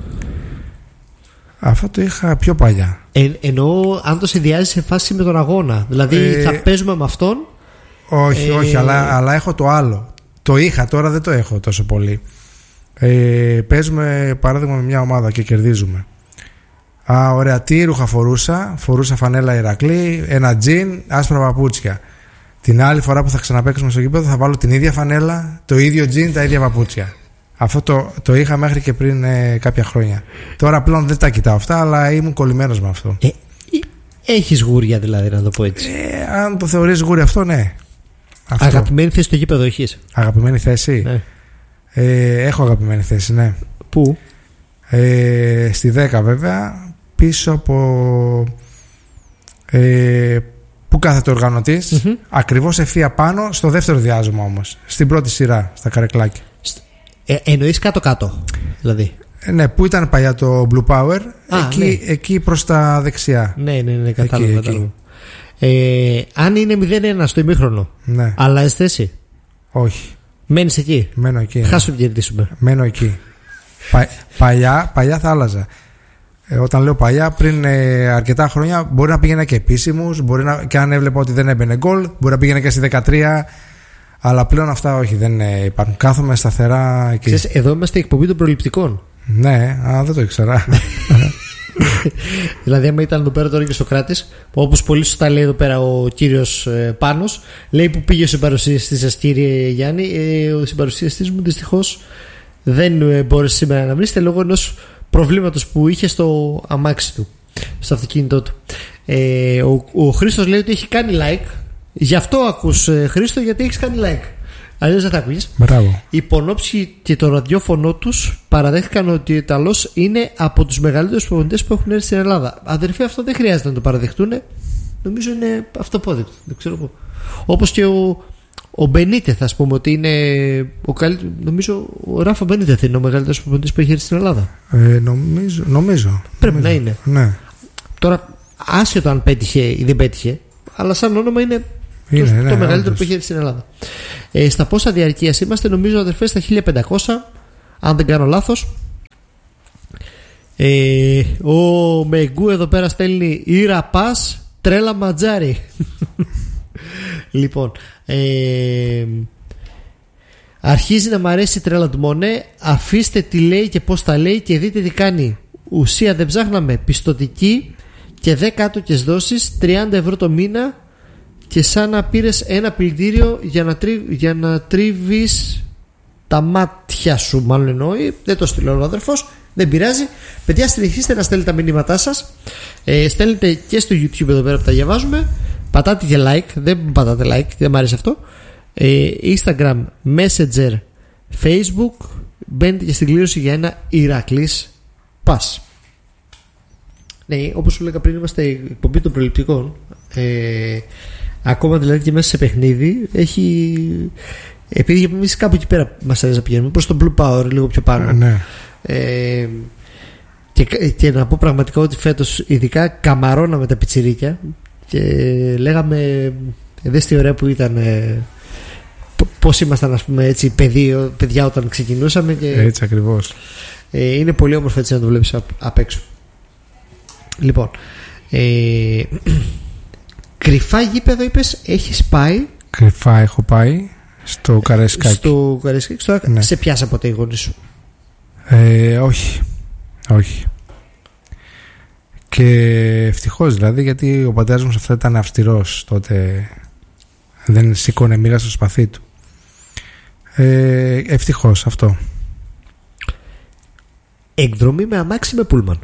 Αυτό το είχα πιο παλιά. Εννοώ αν το συνδυάζεις σε φάση με τον αγώνα. Δηλαδή θα παίζουμε με αυτόν. Όχι, αλλά έχω το άλλο. Το είχα, τώρα δεν το έχω τόσο πολύ. Παίζουμε παράδειγμα με μια ομάδα και κερδίζουμε. Ωραία, τι ρούχα φορούσα? Φορούσα φανέλα Ηρακλή, ένα τζιν, άσπρα παπούτσια. Την άλλη φορά που θα ξαναπαίξουμε στο γήπεδο θα βάλω την ίδια φανέλα, το ίδιο τζιν, τα ίδια παπούτσια. Αυτό το είχα μέχρι και πριν κάποια χρόνια. Τώρα πλέον δεν τα κοιτάω αυτά, αλλά ήμουν κολλημένος με αυτό. Έχεις γούρια δηλαδή, να το πω έτσι? Αν το θεωρείς γούρι αυτό, ναι. Αυτό. Αγαπημένη θέση στο γήπεδο έχεις? Αγαπημένη θέση? Ναι. Έχω αγαπημένη θέση, ναι. Πού? Στη 10 βέβαια, πίσω από που κάθεται ο οργανωτής, ακριβώς ευθεία πάνω, στο δεύτερο διάζωμα όμως, στην πρώτη σειρά, στα καρεκλάκια. Εννοείς κάτω-κάτω δηλαδή? Ναι, που ήταν παλιά το Blue Power, εκεί προς τα δεξιά. Ναι, κατάλαβα. Αν είναι 0-1 στο ημίχρονο, ναι, αλλάζεις θέση? Όχι. Μένεις εκεί? Μένω εκεί. Χάσου να κερδίσουμε. Μένω εκεί. Παλιά θα άλλαζα. Όταν λέω παλιά, πριν αρκετά χρόνια, μπορεί να πήγαινα και επίσημους, και αν έβλεπα ότι δεν έμπαινε γκολ, μπορεί να πήγαινα και στη 13. Αλλά πλέον αυτά όχι, δεν υπάρχουν. Κάθομαι σταθερά εκεί. Ξέρεις, εδώ είμαστε εκπομπή των προληπτικών. Ναι, δεν το ήξερα. Δηλαδή, άμα ήταν εδώ πέρα τώρα και Σοκράτης, όπως πολύ σωστά λέει εδώ πέρα ο κύριος Πάνος, λέει που πήγε ο συμπαρουσιαστής σας, κύριε Γιάννη, ο συμπαρουσιαστής μου δυστυχώς δεν μπόρεσε σήμερα να βρίσκεται λόγω ενός προβλήματος που είχε στο αμάξι του, στο αυτοκίνητό του. Ο Χρήστος λέει ότι έχει κάνει like. Γι' αυτό ακούς, Χρήστο, γιατί έχεις κάνει like. Αλλιώς δεν θα ακούγεις. Μπράβο. Οι Πονόψοι και το ραδιόφωνο τους παραδέχτηκαν ότι ο Ιταλός είναι από τους μεγαλύτερους προπονητές που έχουν έρθει στην Ελλάδα. Αδερφοί, αυτό δεν χρειάζεται να το παραδεχτούν. Νομίζω είναι αυτοπόδεικτο. Δεν ξέρω εγώ. Όπως και Ο Μπενίτεθ, ας πούμε, ότι είναι ο καλύτερος. Νομίζω ο Ράφα Μπενίτεθ είναι ο μεγαλύτερος προπονητής που έχει έρθει στην Ελλάδα. Νομίζω. Πρέπει να είναι. Ναι. Τώρα, άσχετο αν πέτυχε ή δεν πέτυχε, αλλά σαν όνομα είναι το μεγαλύτερο που έχει έρθει στην Ελλάδα. Στα πόσα διαρκείας είμαστε, νομίζω, αδερφές, στα 1500, αν δεν κάνω λάθος. Ο Μεγκού εδώ πέρα στέλνει Ήρα Πας, τρέλα ματζάρι. Λοιπόν, αρχίζει να μ' αρέσει η τρέλα του Μονέ. Αφήστε τι λέει και πώς τα λέει και δείτε τι κάνει. Ουσία δεν ψάχναμε. Πιστωτική και 10 άτοκες δόσεις, 30 ευρώ το μήνα, και σαν να πήρες ένα πλυντήριο για να τρίβεις τα μάτια σου. Μάλλον εννοεί. Δεν το στείλω ο αδερφός. Δεν πειράζει. Παιδιά, συνεχίστε να στέλνετε τα μηνύματά σας. Στέλνετε και στο YouTube εδώ πέρα που τα διαβάζουμε. Πατάτε και like. Δεν πατάτε like, δεν μου αρέσει αυτό. Instagram, Messenger, Facebook. Μπαίνετε και στην κλήρωση για ένα Ηρακλής Pass. Ναι, όπως σου λέγα πριν, είμαστε εκπομπή των προληπτικών. Ακόμα δηλαδή και μέσα σε παιχνίδι έχει. Επειδή εμείς κάπου εκεί πέρα μας αρέσει να πηγαίνουμε, προς το Blue Power, λίγο πιο πάνω. Ναι. Και να πω πραγματικά ότι φέτος ειδικά καμαρώναμε τα πιτσιρίκια και λέγαμε δες τι ωραία που ήταν, πώς ήμασταν, ας πούμε, έτσι παιδιά όταν ξεκινούσαμε, και έτσι ακριβώς. Είναι πολύ όμορφο έτσι να το βλέπεις απ' έξω. Λοιπόν, κρυφά γήπεδο είπες έχεις πάει? Κρυφά έχω πάει στο Καραϊσκάκι. Στο Καραϊσκάκι, ναι. Σε πιάσα ποτέ οι γονείς σου? Όχι. Και ευτυχώς δηλαδή, γιατί ο πατέρας μου σε αυτό ήταν αυστηρός τότε. Δεν σήκωνε μοίρα στο σπαθί του. Ευτυχώς αυτό. Εκδρομή με αμάξι με πούλμαν?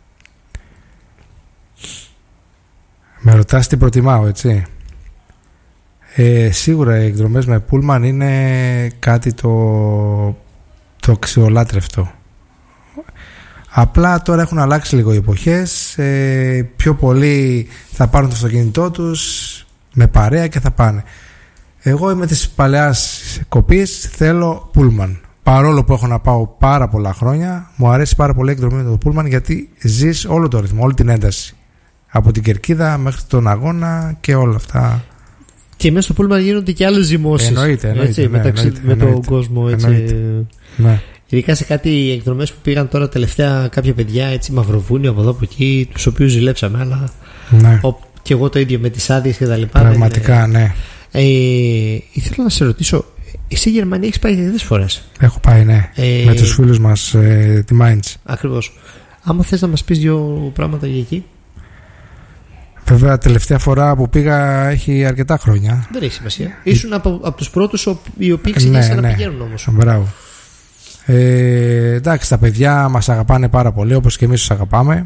Με ρωτάς τι προτιμάω, έτσι? Σίγουρα οι εκδρομές με πούλμαν είναι κάτι το αξιολάτρευτο. Απλά τώρα έχουν αλλάξει λίγο οι εποχές. Πιο πολλοί θα πάρουν το αυτοκίνητό τους με παρέα και θα πάνε. Εγώ είμαι της παλαιάς κοπής, θέλω πούλμαν. Παρόλο που έχω να πάω πάρα πολλά χρόνια, μου αρέσει πάρα πολύ η εκδρομή με το πούλμαν, γιατί ζεις όλο το ρυθμό, όλη την ένταση. Από την κερκίδα μέχρι τον αγώνα και όλα αυτά. Και μέσα στο πούλμαν γίνονται και άλλες ζυμώσεις. Εννοείται, με τον κόσμο, έτσι. Ναι. Ειδικά σε κάτι εκδρομές που πήγαν τώρα τελευταία κάποια παιδιά, έτσι, Μαυροβούνιο από εδώ από εκεί, τους οποίους ζηλέψαμε, αλλά ναι. Και εγώ το ίδιο με τις άδειες και τα λοιπά. Πραγματικά, ναι. Ήθελα να σε ρωτήσω, εσύ η Γερμανία έχεις πάει αρκετές φορές? Έχω πάει, ναι. Με τους φίλους μας, τη Mainz. Ακριβώς. Άμα θες να μας πεις δύο πράγματα για εκεί. Βέβαια, τελευταία φορά που πήγα έχει αρκετά χρόνια. Δεν έχει σημασία. Ήσουν από τους πρώτους οι οποίοι ξεκίνησαν να πηγαίνουν όμως. Μπράβο. Εντάξει, τα παιδιά μας αγαπάνε πάρα πολύ, όπως και εμείς τους αγαπάμε.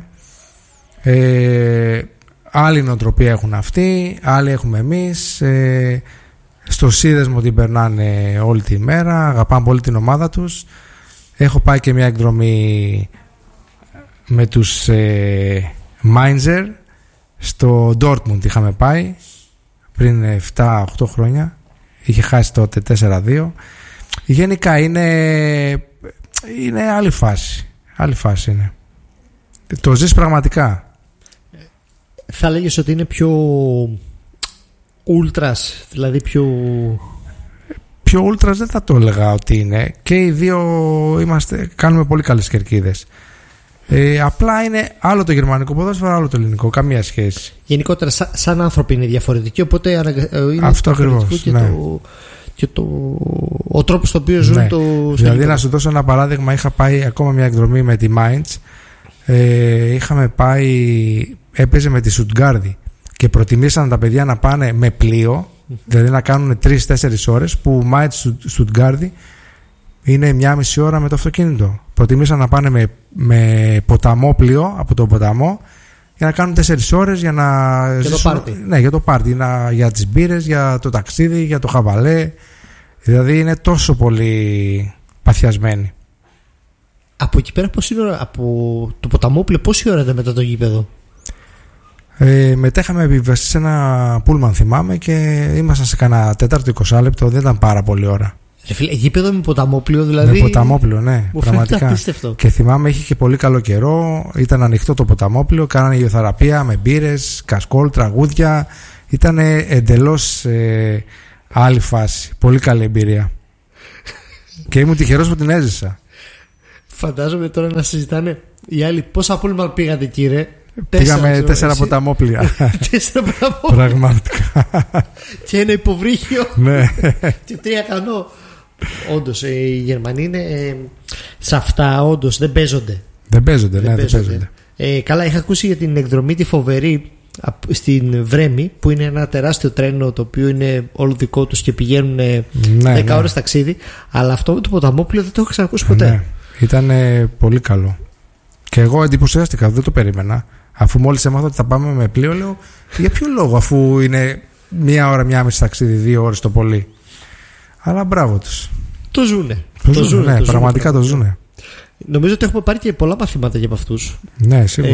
Άλλη νοοτροπία έχουν αυτοί, άλλοι έχουμε εμείς. Στο σύνδεσμο την περνάνε όλη τη μέρα, αγαπάνε πολύ την ομάδα τους. Έχω πάει και μια εκδρομή με τους Mainzer. Στο Dortmund είχαμε πάει πριν 7-8 χρόνια. Είχε χάσει τότε 4-2. Γενικά είναι άλλη φάση. Άλλη φάση είναι. Το ζεις πραγματικά. Θα λέγεις ότι είναι πιο ούλτρας, δηλαδή πιο ούλτρας δεν θα το έλεγα ότι είναι. Και οι δύο κάνουμε πολύ καλές κερκίδες. Απλά είναι άλλο το γερμανικό ποδόσφαιρο, άλλο το ελληνικό. Καμία σχέση. Γενικότερα, σαν άνθρωποι είναι διαφορετικοί. Οπότε είναι αυτό ακριβώς. Και, ναι. και ο τρόπος στο οποίο ζουν, ναι. Δηλαδή, να σου δώσω ένα παράδειγμα, είχα πάει ακόμα μια εκδρομή με τη Mainz. Είχαμε πάει, έπαιζε με τη Στουτγκάρδη και προτιμήσαν τα παιδιά να πάνε με πλοίο, δηλαδή να κάνουν 3-4 ώρες, που Mainz Στουτγκάρδη είναι 1,5 ώρα με το αυτοκίνητο. Προτιμήσαν να πάνε με ποταμό πλοίο από τον ποταμό για να κάνουν 4 ώρες για να για το πάρτι. Ναι, για το πάρτι, για τις μπύρες, για το ταξίδι, για το χαβαλέ. Δηλαδή είναι τόσο πολύ παθιασμένοι. Από εκεί πέρα πόση ώρα, από το ποταμόπλαιο, πόση ώρα ήταν μετά το γήπεδο? Μετά είχαμε επιβιβαστεί σε ένα πούλμαν, θυμάμαι, και ήμασταν σε κανένα 4-20 λεπτό. Δεν ήταν πάρα πολύ ώρα. Γήπεδο με ποταμόπλιο, δηλαδή. Με ποταμόπλιο, ναι, μου πραγματικά. Απίστευτο. Και θυμάμαι, είχε και πολύ καλό καιρό. Ήταν ανοιχτό το ποταμόπλιο. Κάνανε υγειοθεραπεία με μπύρες, κασκόλ, τραγούδια. Ήταν εντελώς άλλη φάση. Πολύ καλή εμπειρία. Και ήμουν τυχερός που την έζησα. Φαντάζομαι τώρα να συζητάνε οι άλλοι πόσα πούλμαν πήγατε, κύριε. Πήγαμε 4 ποταμόπλια. 4 ποταμόπλια. Πραγματικά. Και ένα υποβρύχιο. Ναι. Και 3 κανό. Όντως, οι Γερμανοί είναι σε αυτά, όντως δεν παίζονται. Δεν παίζονται. Καλά, είχα ακούσει για την εκδρομή τη φοβερή στην Βρέμη, που είναι ένα τεράστιο τρένο το οποίο είναι όλο δικό τους και πηγαίνουν 10 ώρες ταξίδι. Αλλά αυτό με το ποταμόπλιο δεν το έχω ξανακούσει ποτέ. Ναι. Ήταν πολύ καλό. Και εγώ εντυπωσιάστηκα, δεν το περίμενα. Αφού μόλις έμαθα ότι θα πάμε με πλοίο, λέω για ποιο λόγο, αφού είναι 1 ώρα, 1,5 ταξίδι, 2 ώρες το πολύ. Αλλά μπράβο τους. Το ζουνε. Ναι, πραγματικά το ζουνε. Νομίζω ότι έχουμε πάρει και πολλά μαθήματα για από αυτούς. Ναι, σίγουρα.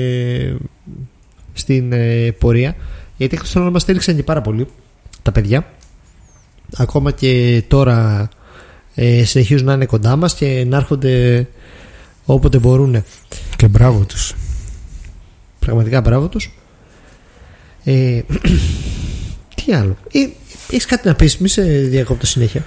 Στην πορεία. Γιατί εκτός να μας στήριξαν και πάρα πολύ τα παιδιά. Ακόμα και τώρα συνεχίζουν να είναι κοντά μας και να έρχονται όποτε μπορούν. Και μπράβο τους. Πραγματικά μπράβο τους. Τι άλλο? Έχεις κάτι να πεις? Μη σε διακόπτω συνέχεια.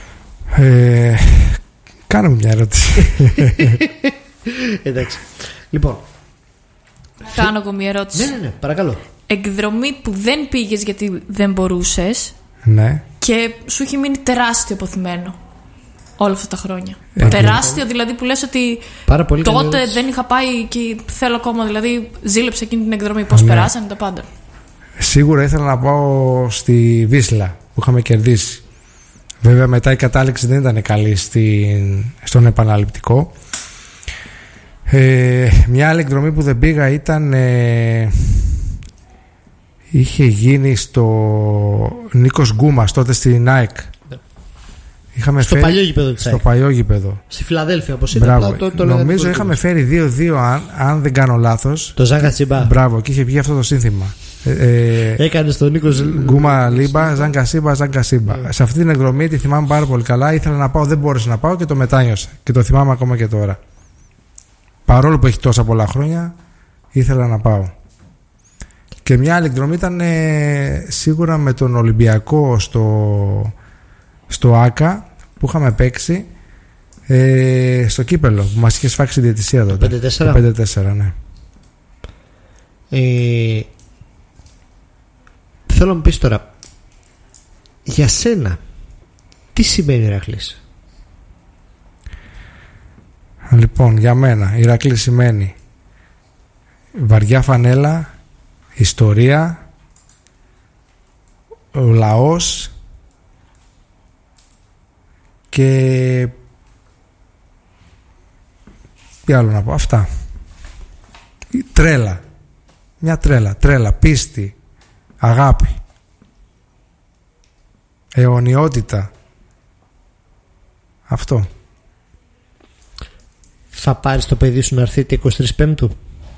Κάνε μου μια ερώτηση. Εντάξει. Λοιπόν, κάνω εγώ μια ερώτηση. Ναι, παρακαλώ. Εκδρομή που δεν πήγες γιατί δεν μπορούσες, ναι, και σου έχει μείνει τεράστιο αποθυμένο όλα αυτά τα χρόνια. Τεράστιο, δηλαδή, που λες ότι τότε δεν είχα πάει και θέλω ακόμα, δηλαδή ζήλεψα εκείνη την εκδρομή. Πώς περάσανε τα πάντα. Σίγουρα ήθελα να πάω στη Βίσλα που είχαμε κερδίσει. Βέβαια μετά η κατάληξη δεν ήταν καλή στον επαναληπτικό. Μια άλλη εκδρομή που δεν πήγα ήταν είχε γίνει στο Νίκος Γκούμας, τότε στην ΑΕΚ. Στο παλιό γήπεδο της ΑΕΚ. Στο παλιό γήπεδο. Στη Φιλαδέλφια, όπως ήταν. Νομίζω είχαμε φέρει 2-2 αν δεν κάνω λάθος. Το Ζάγκα Τσιμπά. Μπράβο, και είχε βγει αυτό το σύνθημα. Έκανε στον Νίκος Γκούμα Λίμπα, Ζάγκα Σίμπα. Σε αυτή την εκδρομή τη θυμάμαι πάρα πολύ καλά. Ήθελα να πάω, δεν μπόρεσα να πάω και το μετάνιωσα. Και το θυμάμαι ακόμα και τώρα. Παρόλο που έχει τόσα πολλά χρόνια, ήθελα να πάω. Και μια άλλη εκδρομή ήταν σίγουρα με τον Ολυμπιακό στο ΆΚΑ που είχαμε παίξει στο κύπελο που μας είχε σφάξει η διαιτησία τότε. Το 5-4, ναι. Θέλω να μου πεις τώρα, για σένα τι σημαίνει Ηρακλής? Λοιπόν, για μένα Ηρακλής σημαίνει βαριά φανέλα, ιστορία, ο λαός και τι άλλο να πω, αυτά. Τρέλα, μια τρέλα, πίστη, αγάπη, αιωνιότητα, αυτό. Θα πάρεις το παιδί σου να έρθει τη 23 Πέμπτου?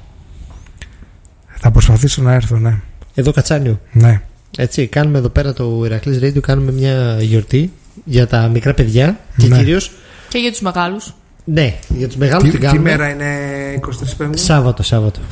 Θα προσπαθήσω να έρθω, ναι. Εδώ Κατσάνιο. Ναι. Έτσι, κάνουμε εδώ πέρα το Ηρακλής Radio, κάνουμε μια γιορτή για τα μικρά παιδιά και κυρίως. Και για τους μεγάλους. Ναι, για τους μεγάλους την κάνουμε. Τι μέρα είναι 23 Πέμπτου? Σάββατο.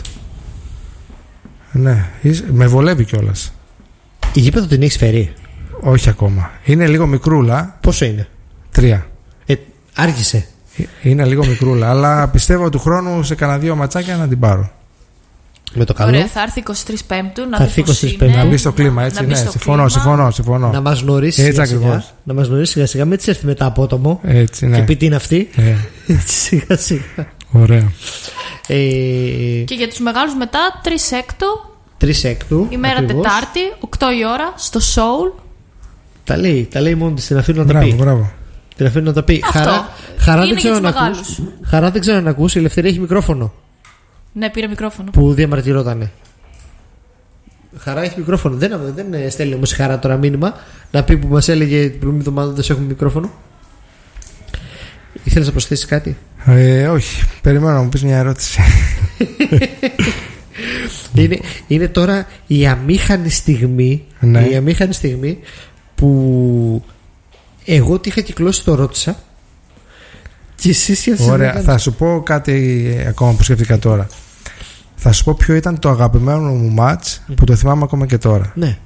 Ναι, με βολεύει κιόλας. Η γήπεδο την έχεις φέρει? Όχι ακόμα. Είναι λίγο μικρούλα. Πόσο είναι? 3. Άργησε. Είναι λίγο μικρούλα, αλλά πιστεύω του χρόνου σε κανένα 2 ματσάκια να την πάρω. Με το καλό. Ωραία, θα έρθει 23 Πέμπτου, να δει πώς είναι. Να μπει στο κλίμα, έτσι, ναι. Συμφωνώ. Να μας γνωρίσει σιγά σιγά, μην της έρθει μετά απότομο. Έτσι, ναι. Και πει τι είναι αυτή. Έτσι, σιγά σιγά. Ωραία. Και για τους μεγάλους μετά 3 έκτου. Ημέρα ακριβώς. Τετάρτη, 8 η ώρα, στο Soul. Τα λέει μόνο της, την αφήνω να τα πει. Μπράβο. Την αφήνω να τα πει. Χαρά δεν ξέρω να ακούσει. Χαρά δεν ξέρω να ακούσει. Η Ελευθερία έχει μικρόφωνο. Ναι, πήρε μικρόφωνο. Που διαμαρτυρότανε. Χαρά έχει μικρόφωνο. Δεν στέλνει όμως η Χαρά τώρα μήνυμα να πει που μας έλεγε την προηγούμενη εβδομάδα δεν έχουμε μικρόφωνο. Ήθελες να προσθέσεις κάτι? Όχι. Περιμένω να μου πεις μια ερώτηση. Είναι τώρα η αμήχανη στιγμή, ναι. η αμήχανη στιγμή που εγώ τι είχα κυκλώσει, το ρώτησα και εσύ σκέφτεσαι. Ωραία, θα σου πω κάτι ακόμα που σκέφτηκα τώρα. Θα σου πω ποιο ήταν το αγαπημένο μου μάτς που το θυμάμαι ακόμα και τώρα. Ναι.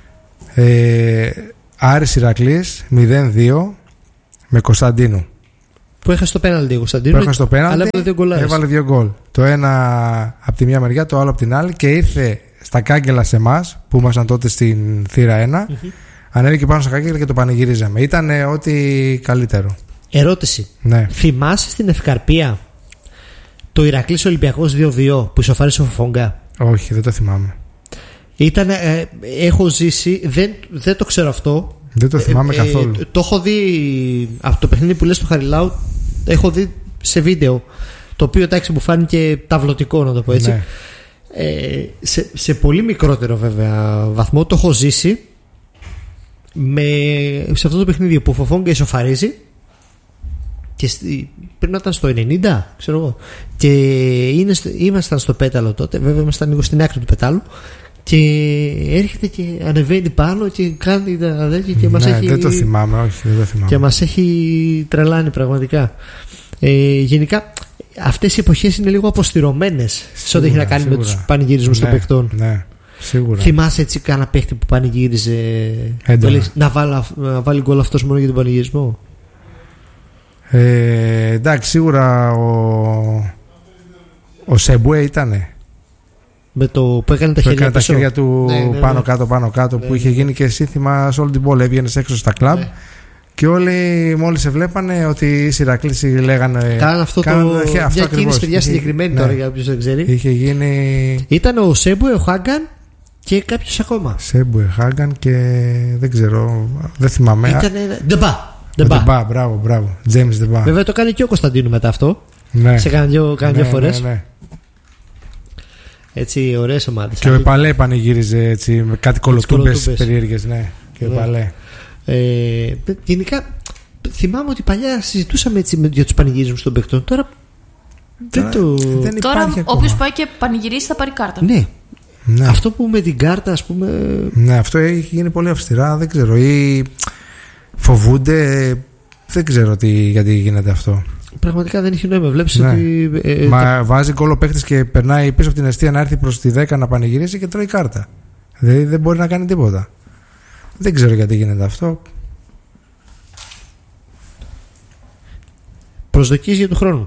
Άρης Ηρακλής 0-2 με Κωνσταντίνου. Που έχασε το πέναλτι ο Κωνσταντίνου. Αλλά έβαλε 2 γκολ. Το ένα από τη μια μεριά, το άλλο από την άλλη. Και ήρθε στα κάγκελα σε εμάς που ήμασταν τότε στην θύρα 1. Ανέβηκε πάνω στα κάγκελα και το πανηγυρίζαμε. Ήταν ό,τι καλύτερο. Ερώτηση. Ναι. Θυμάσαι στην Ευκαρπία το Ηρακλής Ολυμπιακός 2-2 που ισοφάρισε ο Φοφόγκα? Όχι, δεν το θυμάμαι. Έχω ζήσει, δεν το ξέρω αυτό. Δεν το θυμάμαι καθόλου. Το έχω δει από το παιχνίδι που λες στο Χαριλάου. Έχω δει σε βίντεο. Το οποίο εντάξει μου φάνηκε ταυλωτικό, να το πω έτσι. Ναι. Σε πολύ μικρότερο βέβαια βαθμό το έχω ζήσει σε αυτό το παιχνίδι που ο Φοφόγκα ισοφαρίζει και πρέπει να ήταν στο 90, ξέρω εγώ. Και ήμασταν στο πέταλο τότε. Βέβαια ήμασταν λίγο στην άκρη του πετάλου. Και έρχεται και ανεβαίνει πάνω και κάνει τα τέτοια και μας έχει. Δεν το θυμάμαι, όχι, δεν το θυμάμαι. Και μας έχει τρελάνει πραγματικά. Γενικά αυτές οι εποχές είναι λίγο αποστηρωμένες σε ό,τι έχει να κάνει με τους πανηγυρισμούς των παιχτών. Ναι, σίγουρα. Θυμάσαι έτσι κάνα παίχτη που πανηγύριζε να βάλει γκολ αυτός μόνο για τον πανηγυρισμό? Εντάξει, σίγουρα ο Σεμπουέ ήτανε. Με το που έκανε τα χέρια του πάνω κάτω που είχε γίνει και σύνθημα σε όλη την πόλη. Έβγαινες έξω στα κλαμπ και όλοι μόλις σε βλέπανε ότι οι Ηρακλήση λέγανε. Κάνανε αυτό μια κίνηση, παιδιά, συγκεκριμένη τώρα για όποιος δεν ξέρει. Είχε γίνει. Ήταν ο Σέμπουε, ο Χάγκαν και κάποιος ακόμα. Σέμπουε, Χάγκαν και δεν ξέρω, δεν θυμάμαι. Ήταν Ντεμπά, μπράβο. James Ντεμπά. Βέβαια το κάνει και ο Κωνσταντίνου μετά αυτό. Ναι. Σε κάνα δύο φορές. Ναι. Έτσι, ωραίες ομάδες. Και ο Επαλέ πανηγύριζε έτσι με κάτι κολοτούμπες περίεργες. Ναι, και ο Επαλέ. Γενικά, θυμάμαι ότι παλιά συζητούσαμε έτσι για τους πανηγυρισμούς των παιχτών. Τώρα Τώρα όποιος πάει και πανηγυρίσει θα πάρει κάρτα. Ναι. Αυτό που με την κάρτα, ας πούμε. Ναι, αυτό έχει γίνει πολύ αυστηρά. Δεν ξέρω. Ή φοβούνται. Δεν ξέρω γιατί γίνεται αυτό. Πραγματικά δεν έχει νόημα. Βλέπεις ότι. Μα βάζει γκολ ο παίκτης και περνάει πίσω από την εστία να έρθει προς τη 10 να πανηγυρίσει και τρώει κάρτα. Δεν μπορεί να κάνει τίποτα. Δεν ξέρω γιατί γίνεται αυτό. Προσδοκίες για του χρόνου.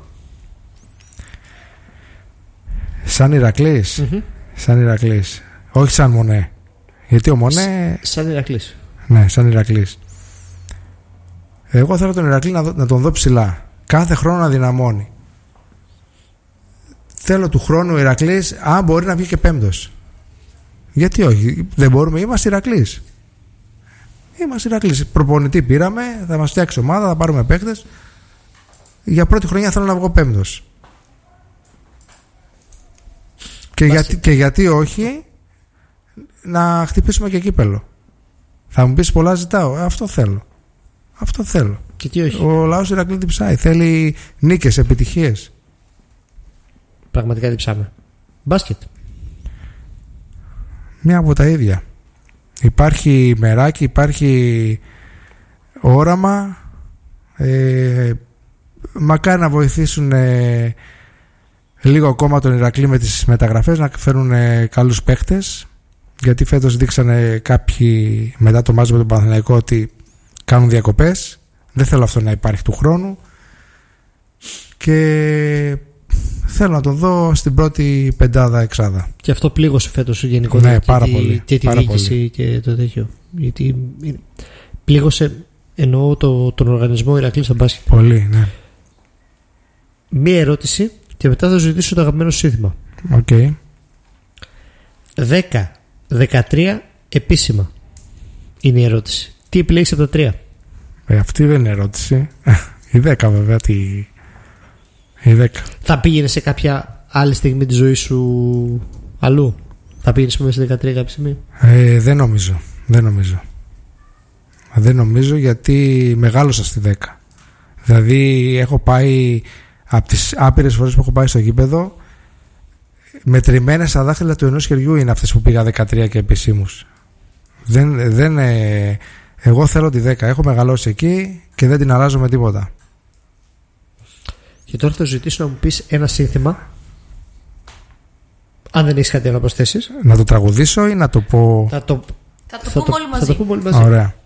Σαν Ηρακλής. Σαν Ηρακλής. Όχι σαν Μονέ. Γιατί ο Μονέ. Σαν Ηρακλής. Ναι, σαν Ηρακλής. Εγώ θέλω τον Ηρακλή να τον δω ψηλά. Κάθε χρόνο να δυναμώνει. Θέλω του χρόνου ο Ηρακλής, αν μπορεί να βγει και πέμπτος. Γιατί όχι, δεν μπορούμε, είμαστε Ηρακλής. Είμαστε Ηρακλής. Προπονητή πήραμε, θα μας φτιάξει ομάδα, θα πάρουμε παίκτες. Για πρώτη χρονιά θέλω να βγω πέμπτος. Και γιατί όχι να χτυπήσουμε και κύπελο. Θα μου πεις πολλά ζητάω. Αυτό θέλω. Και τι όχι. Ο λαός Ηρακλή διψάει. Θέλει νίκες, επιτυχίες. Πραγματικά διψάμε. Μπάσκετ. Μια από τα ίδια. Υπάρχει μεράκι, υπάρχει όραμα. Μακάρι να βοηθήσουν λίγο ακόμα τον Ηρακλή με τις μεταγραφές, να φέρουν καλούς παίκτες. Γιατί φέτος δείξανε κάποιοι μετά το μάτς με τον Παναθηναϊκό ότι κάνουν διακοπές. Δεν θέλω αυτό να υπάρχει του χρόνου. Και θέλω να τον δω στην πρώτη πεντάδα εξάδα. Και αυτό πλήγωσε φέτος γενικότερα. Ναι, πάρα πολύ. Και τη διοίκηση και το τέτοιο. Γιατί πλήγωσε, εννοώ τον οργανισμό Ηρακλή στο μπάσκετ. Πολύ, ναι. Μία ερώτηση και μετά θα ζητήσω το αγαπημένο σύνθημα. Οκ. 10-13 επίσημα είναι η ερώτηση. Τι επιλέγεις από τα 3? Αυτή δεν είναι ερώτηση. Η 10 βέβαια. Η 10. Θα πήγαινε σε κάποια άλλη στιγμή τη ζωή σου αλλού? Θα πήγαινες μέσα σε 13 κάποια στιγμή? Δεν νομίζω γιατί μεγάλωσα στη 10. Δηλαδή έχω πάει από τις άπειρες φορές που έχω πάει στο γήπεδο, μετρημένες στα δάχτυλα του ενός χεριού είναι αυτές που πήγα 13 και επισήμους. Εγώ θέλω τη 10. Έχω μεγαλώσει εκεί και δεν την αλλάζω με τίποτα. Και τώρα θα ζητήσω να μου πεις ένα σύνθημα. Αν δεν έχεις κάτι να προσθέσεις. Να το τραγουδήσω ή να το πω? Θα το πούμε όλοι μαζί. Ωραία.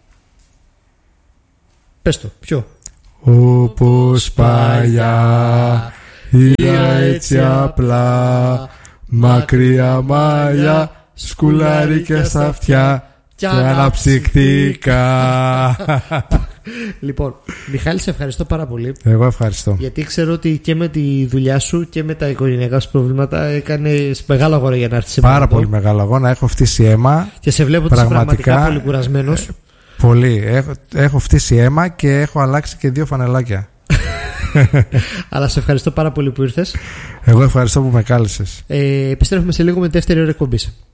Πες το, ποιο? Όπως παλιά είδα έτσι απλά, μακριά μαλλιά, σκουλάρικια στα αυτιά και αναψυκτικά. Λοιπόν, Μιχάλη, σε ευχαριστώ πάρα πολύ. Εγώ ευχαριστώ. Γιατί ξέρω ότι και με τη δουλειά σου και με τα οικογενειακά σου προβλήματα έκανες μεγάλο αγώνα για να έρθεις σήμερα. Πάρα πολύ μεγάλο αγώνα. Έχω φτύσει αίμα. Και σε βλέπω ότι είσαι πραγματικά πολύ κουρασμένος. Πολύ. Έχω φτύσει αίμα και έχω αλλάξει και 2 φανελάκια. Αλλά σε ευχαριστώ πάρα πολύ που ήρθες. Εγώ ευχαριστώ που με κάλεσες. Επιστρέφουμε σε λίγο με δεύτερη ώρα εκπομπής.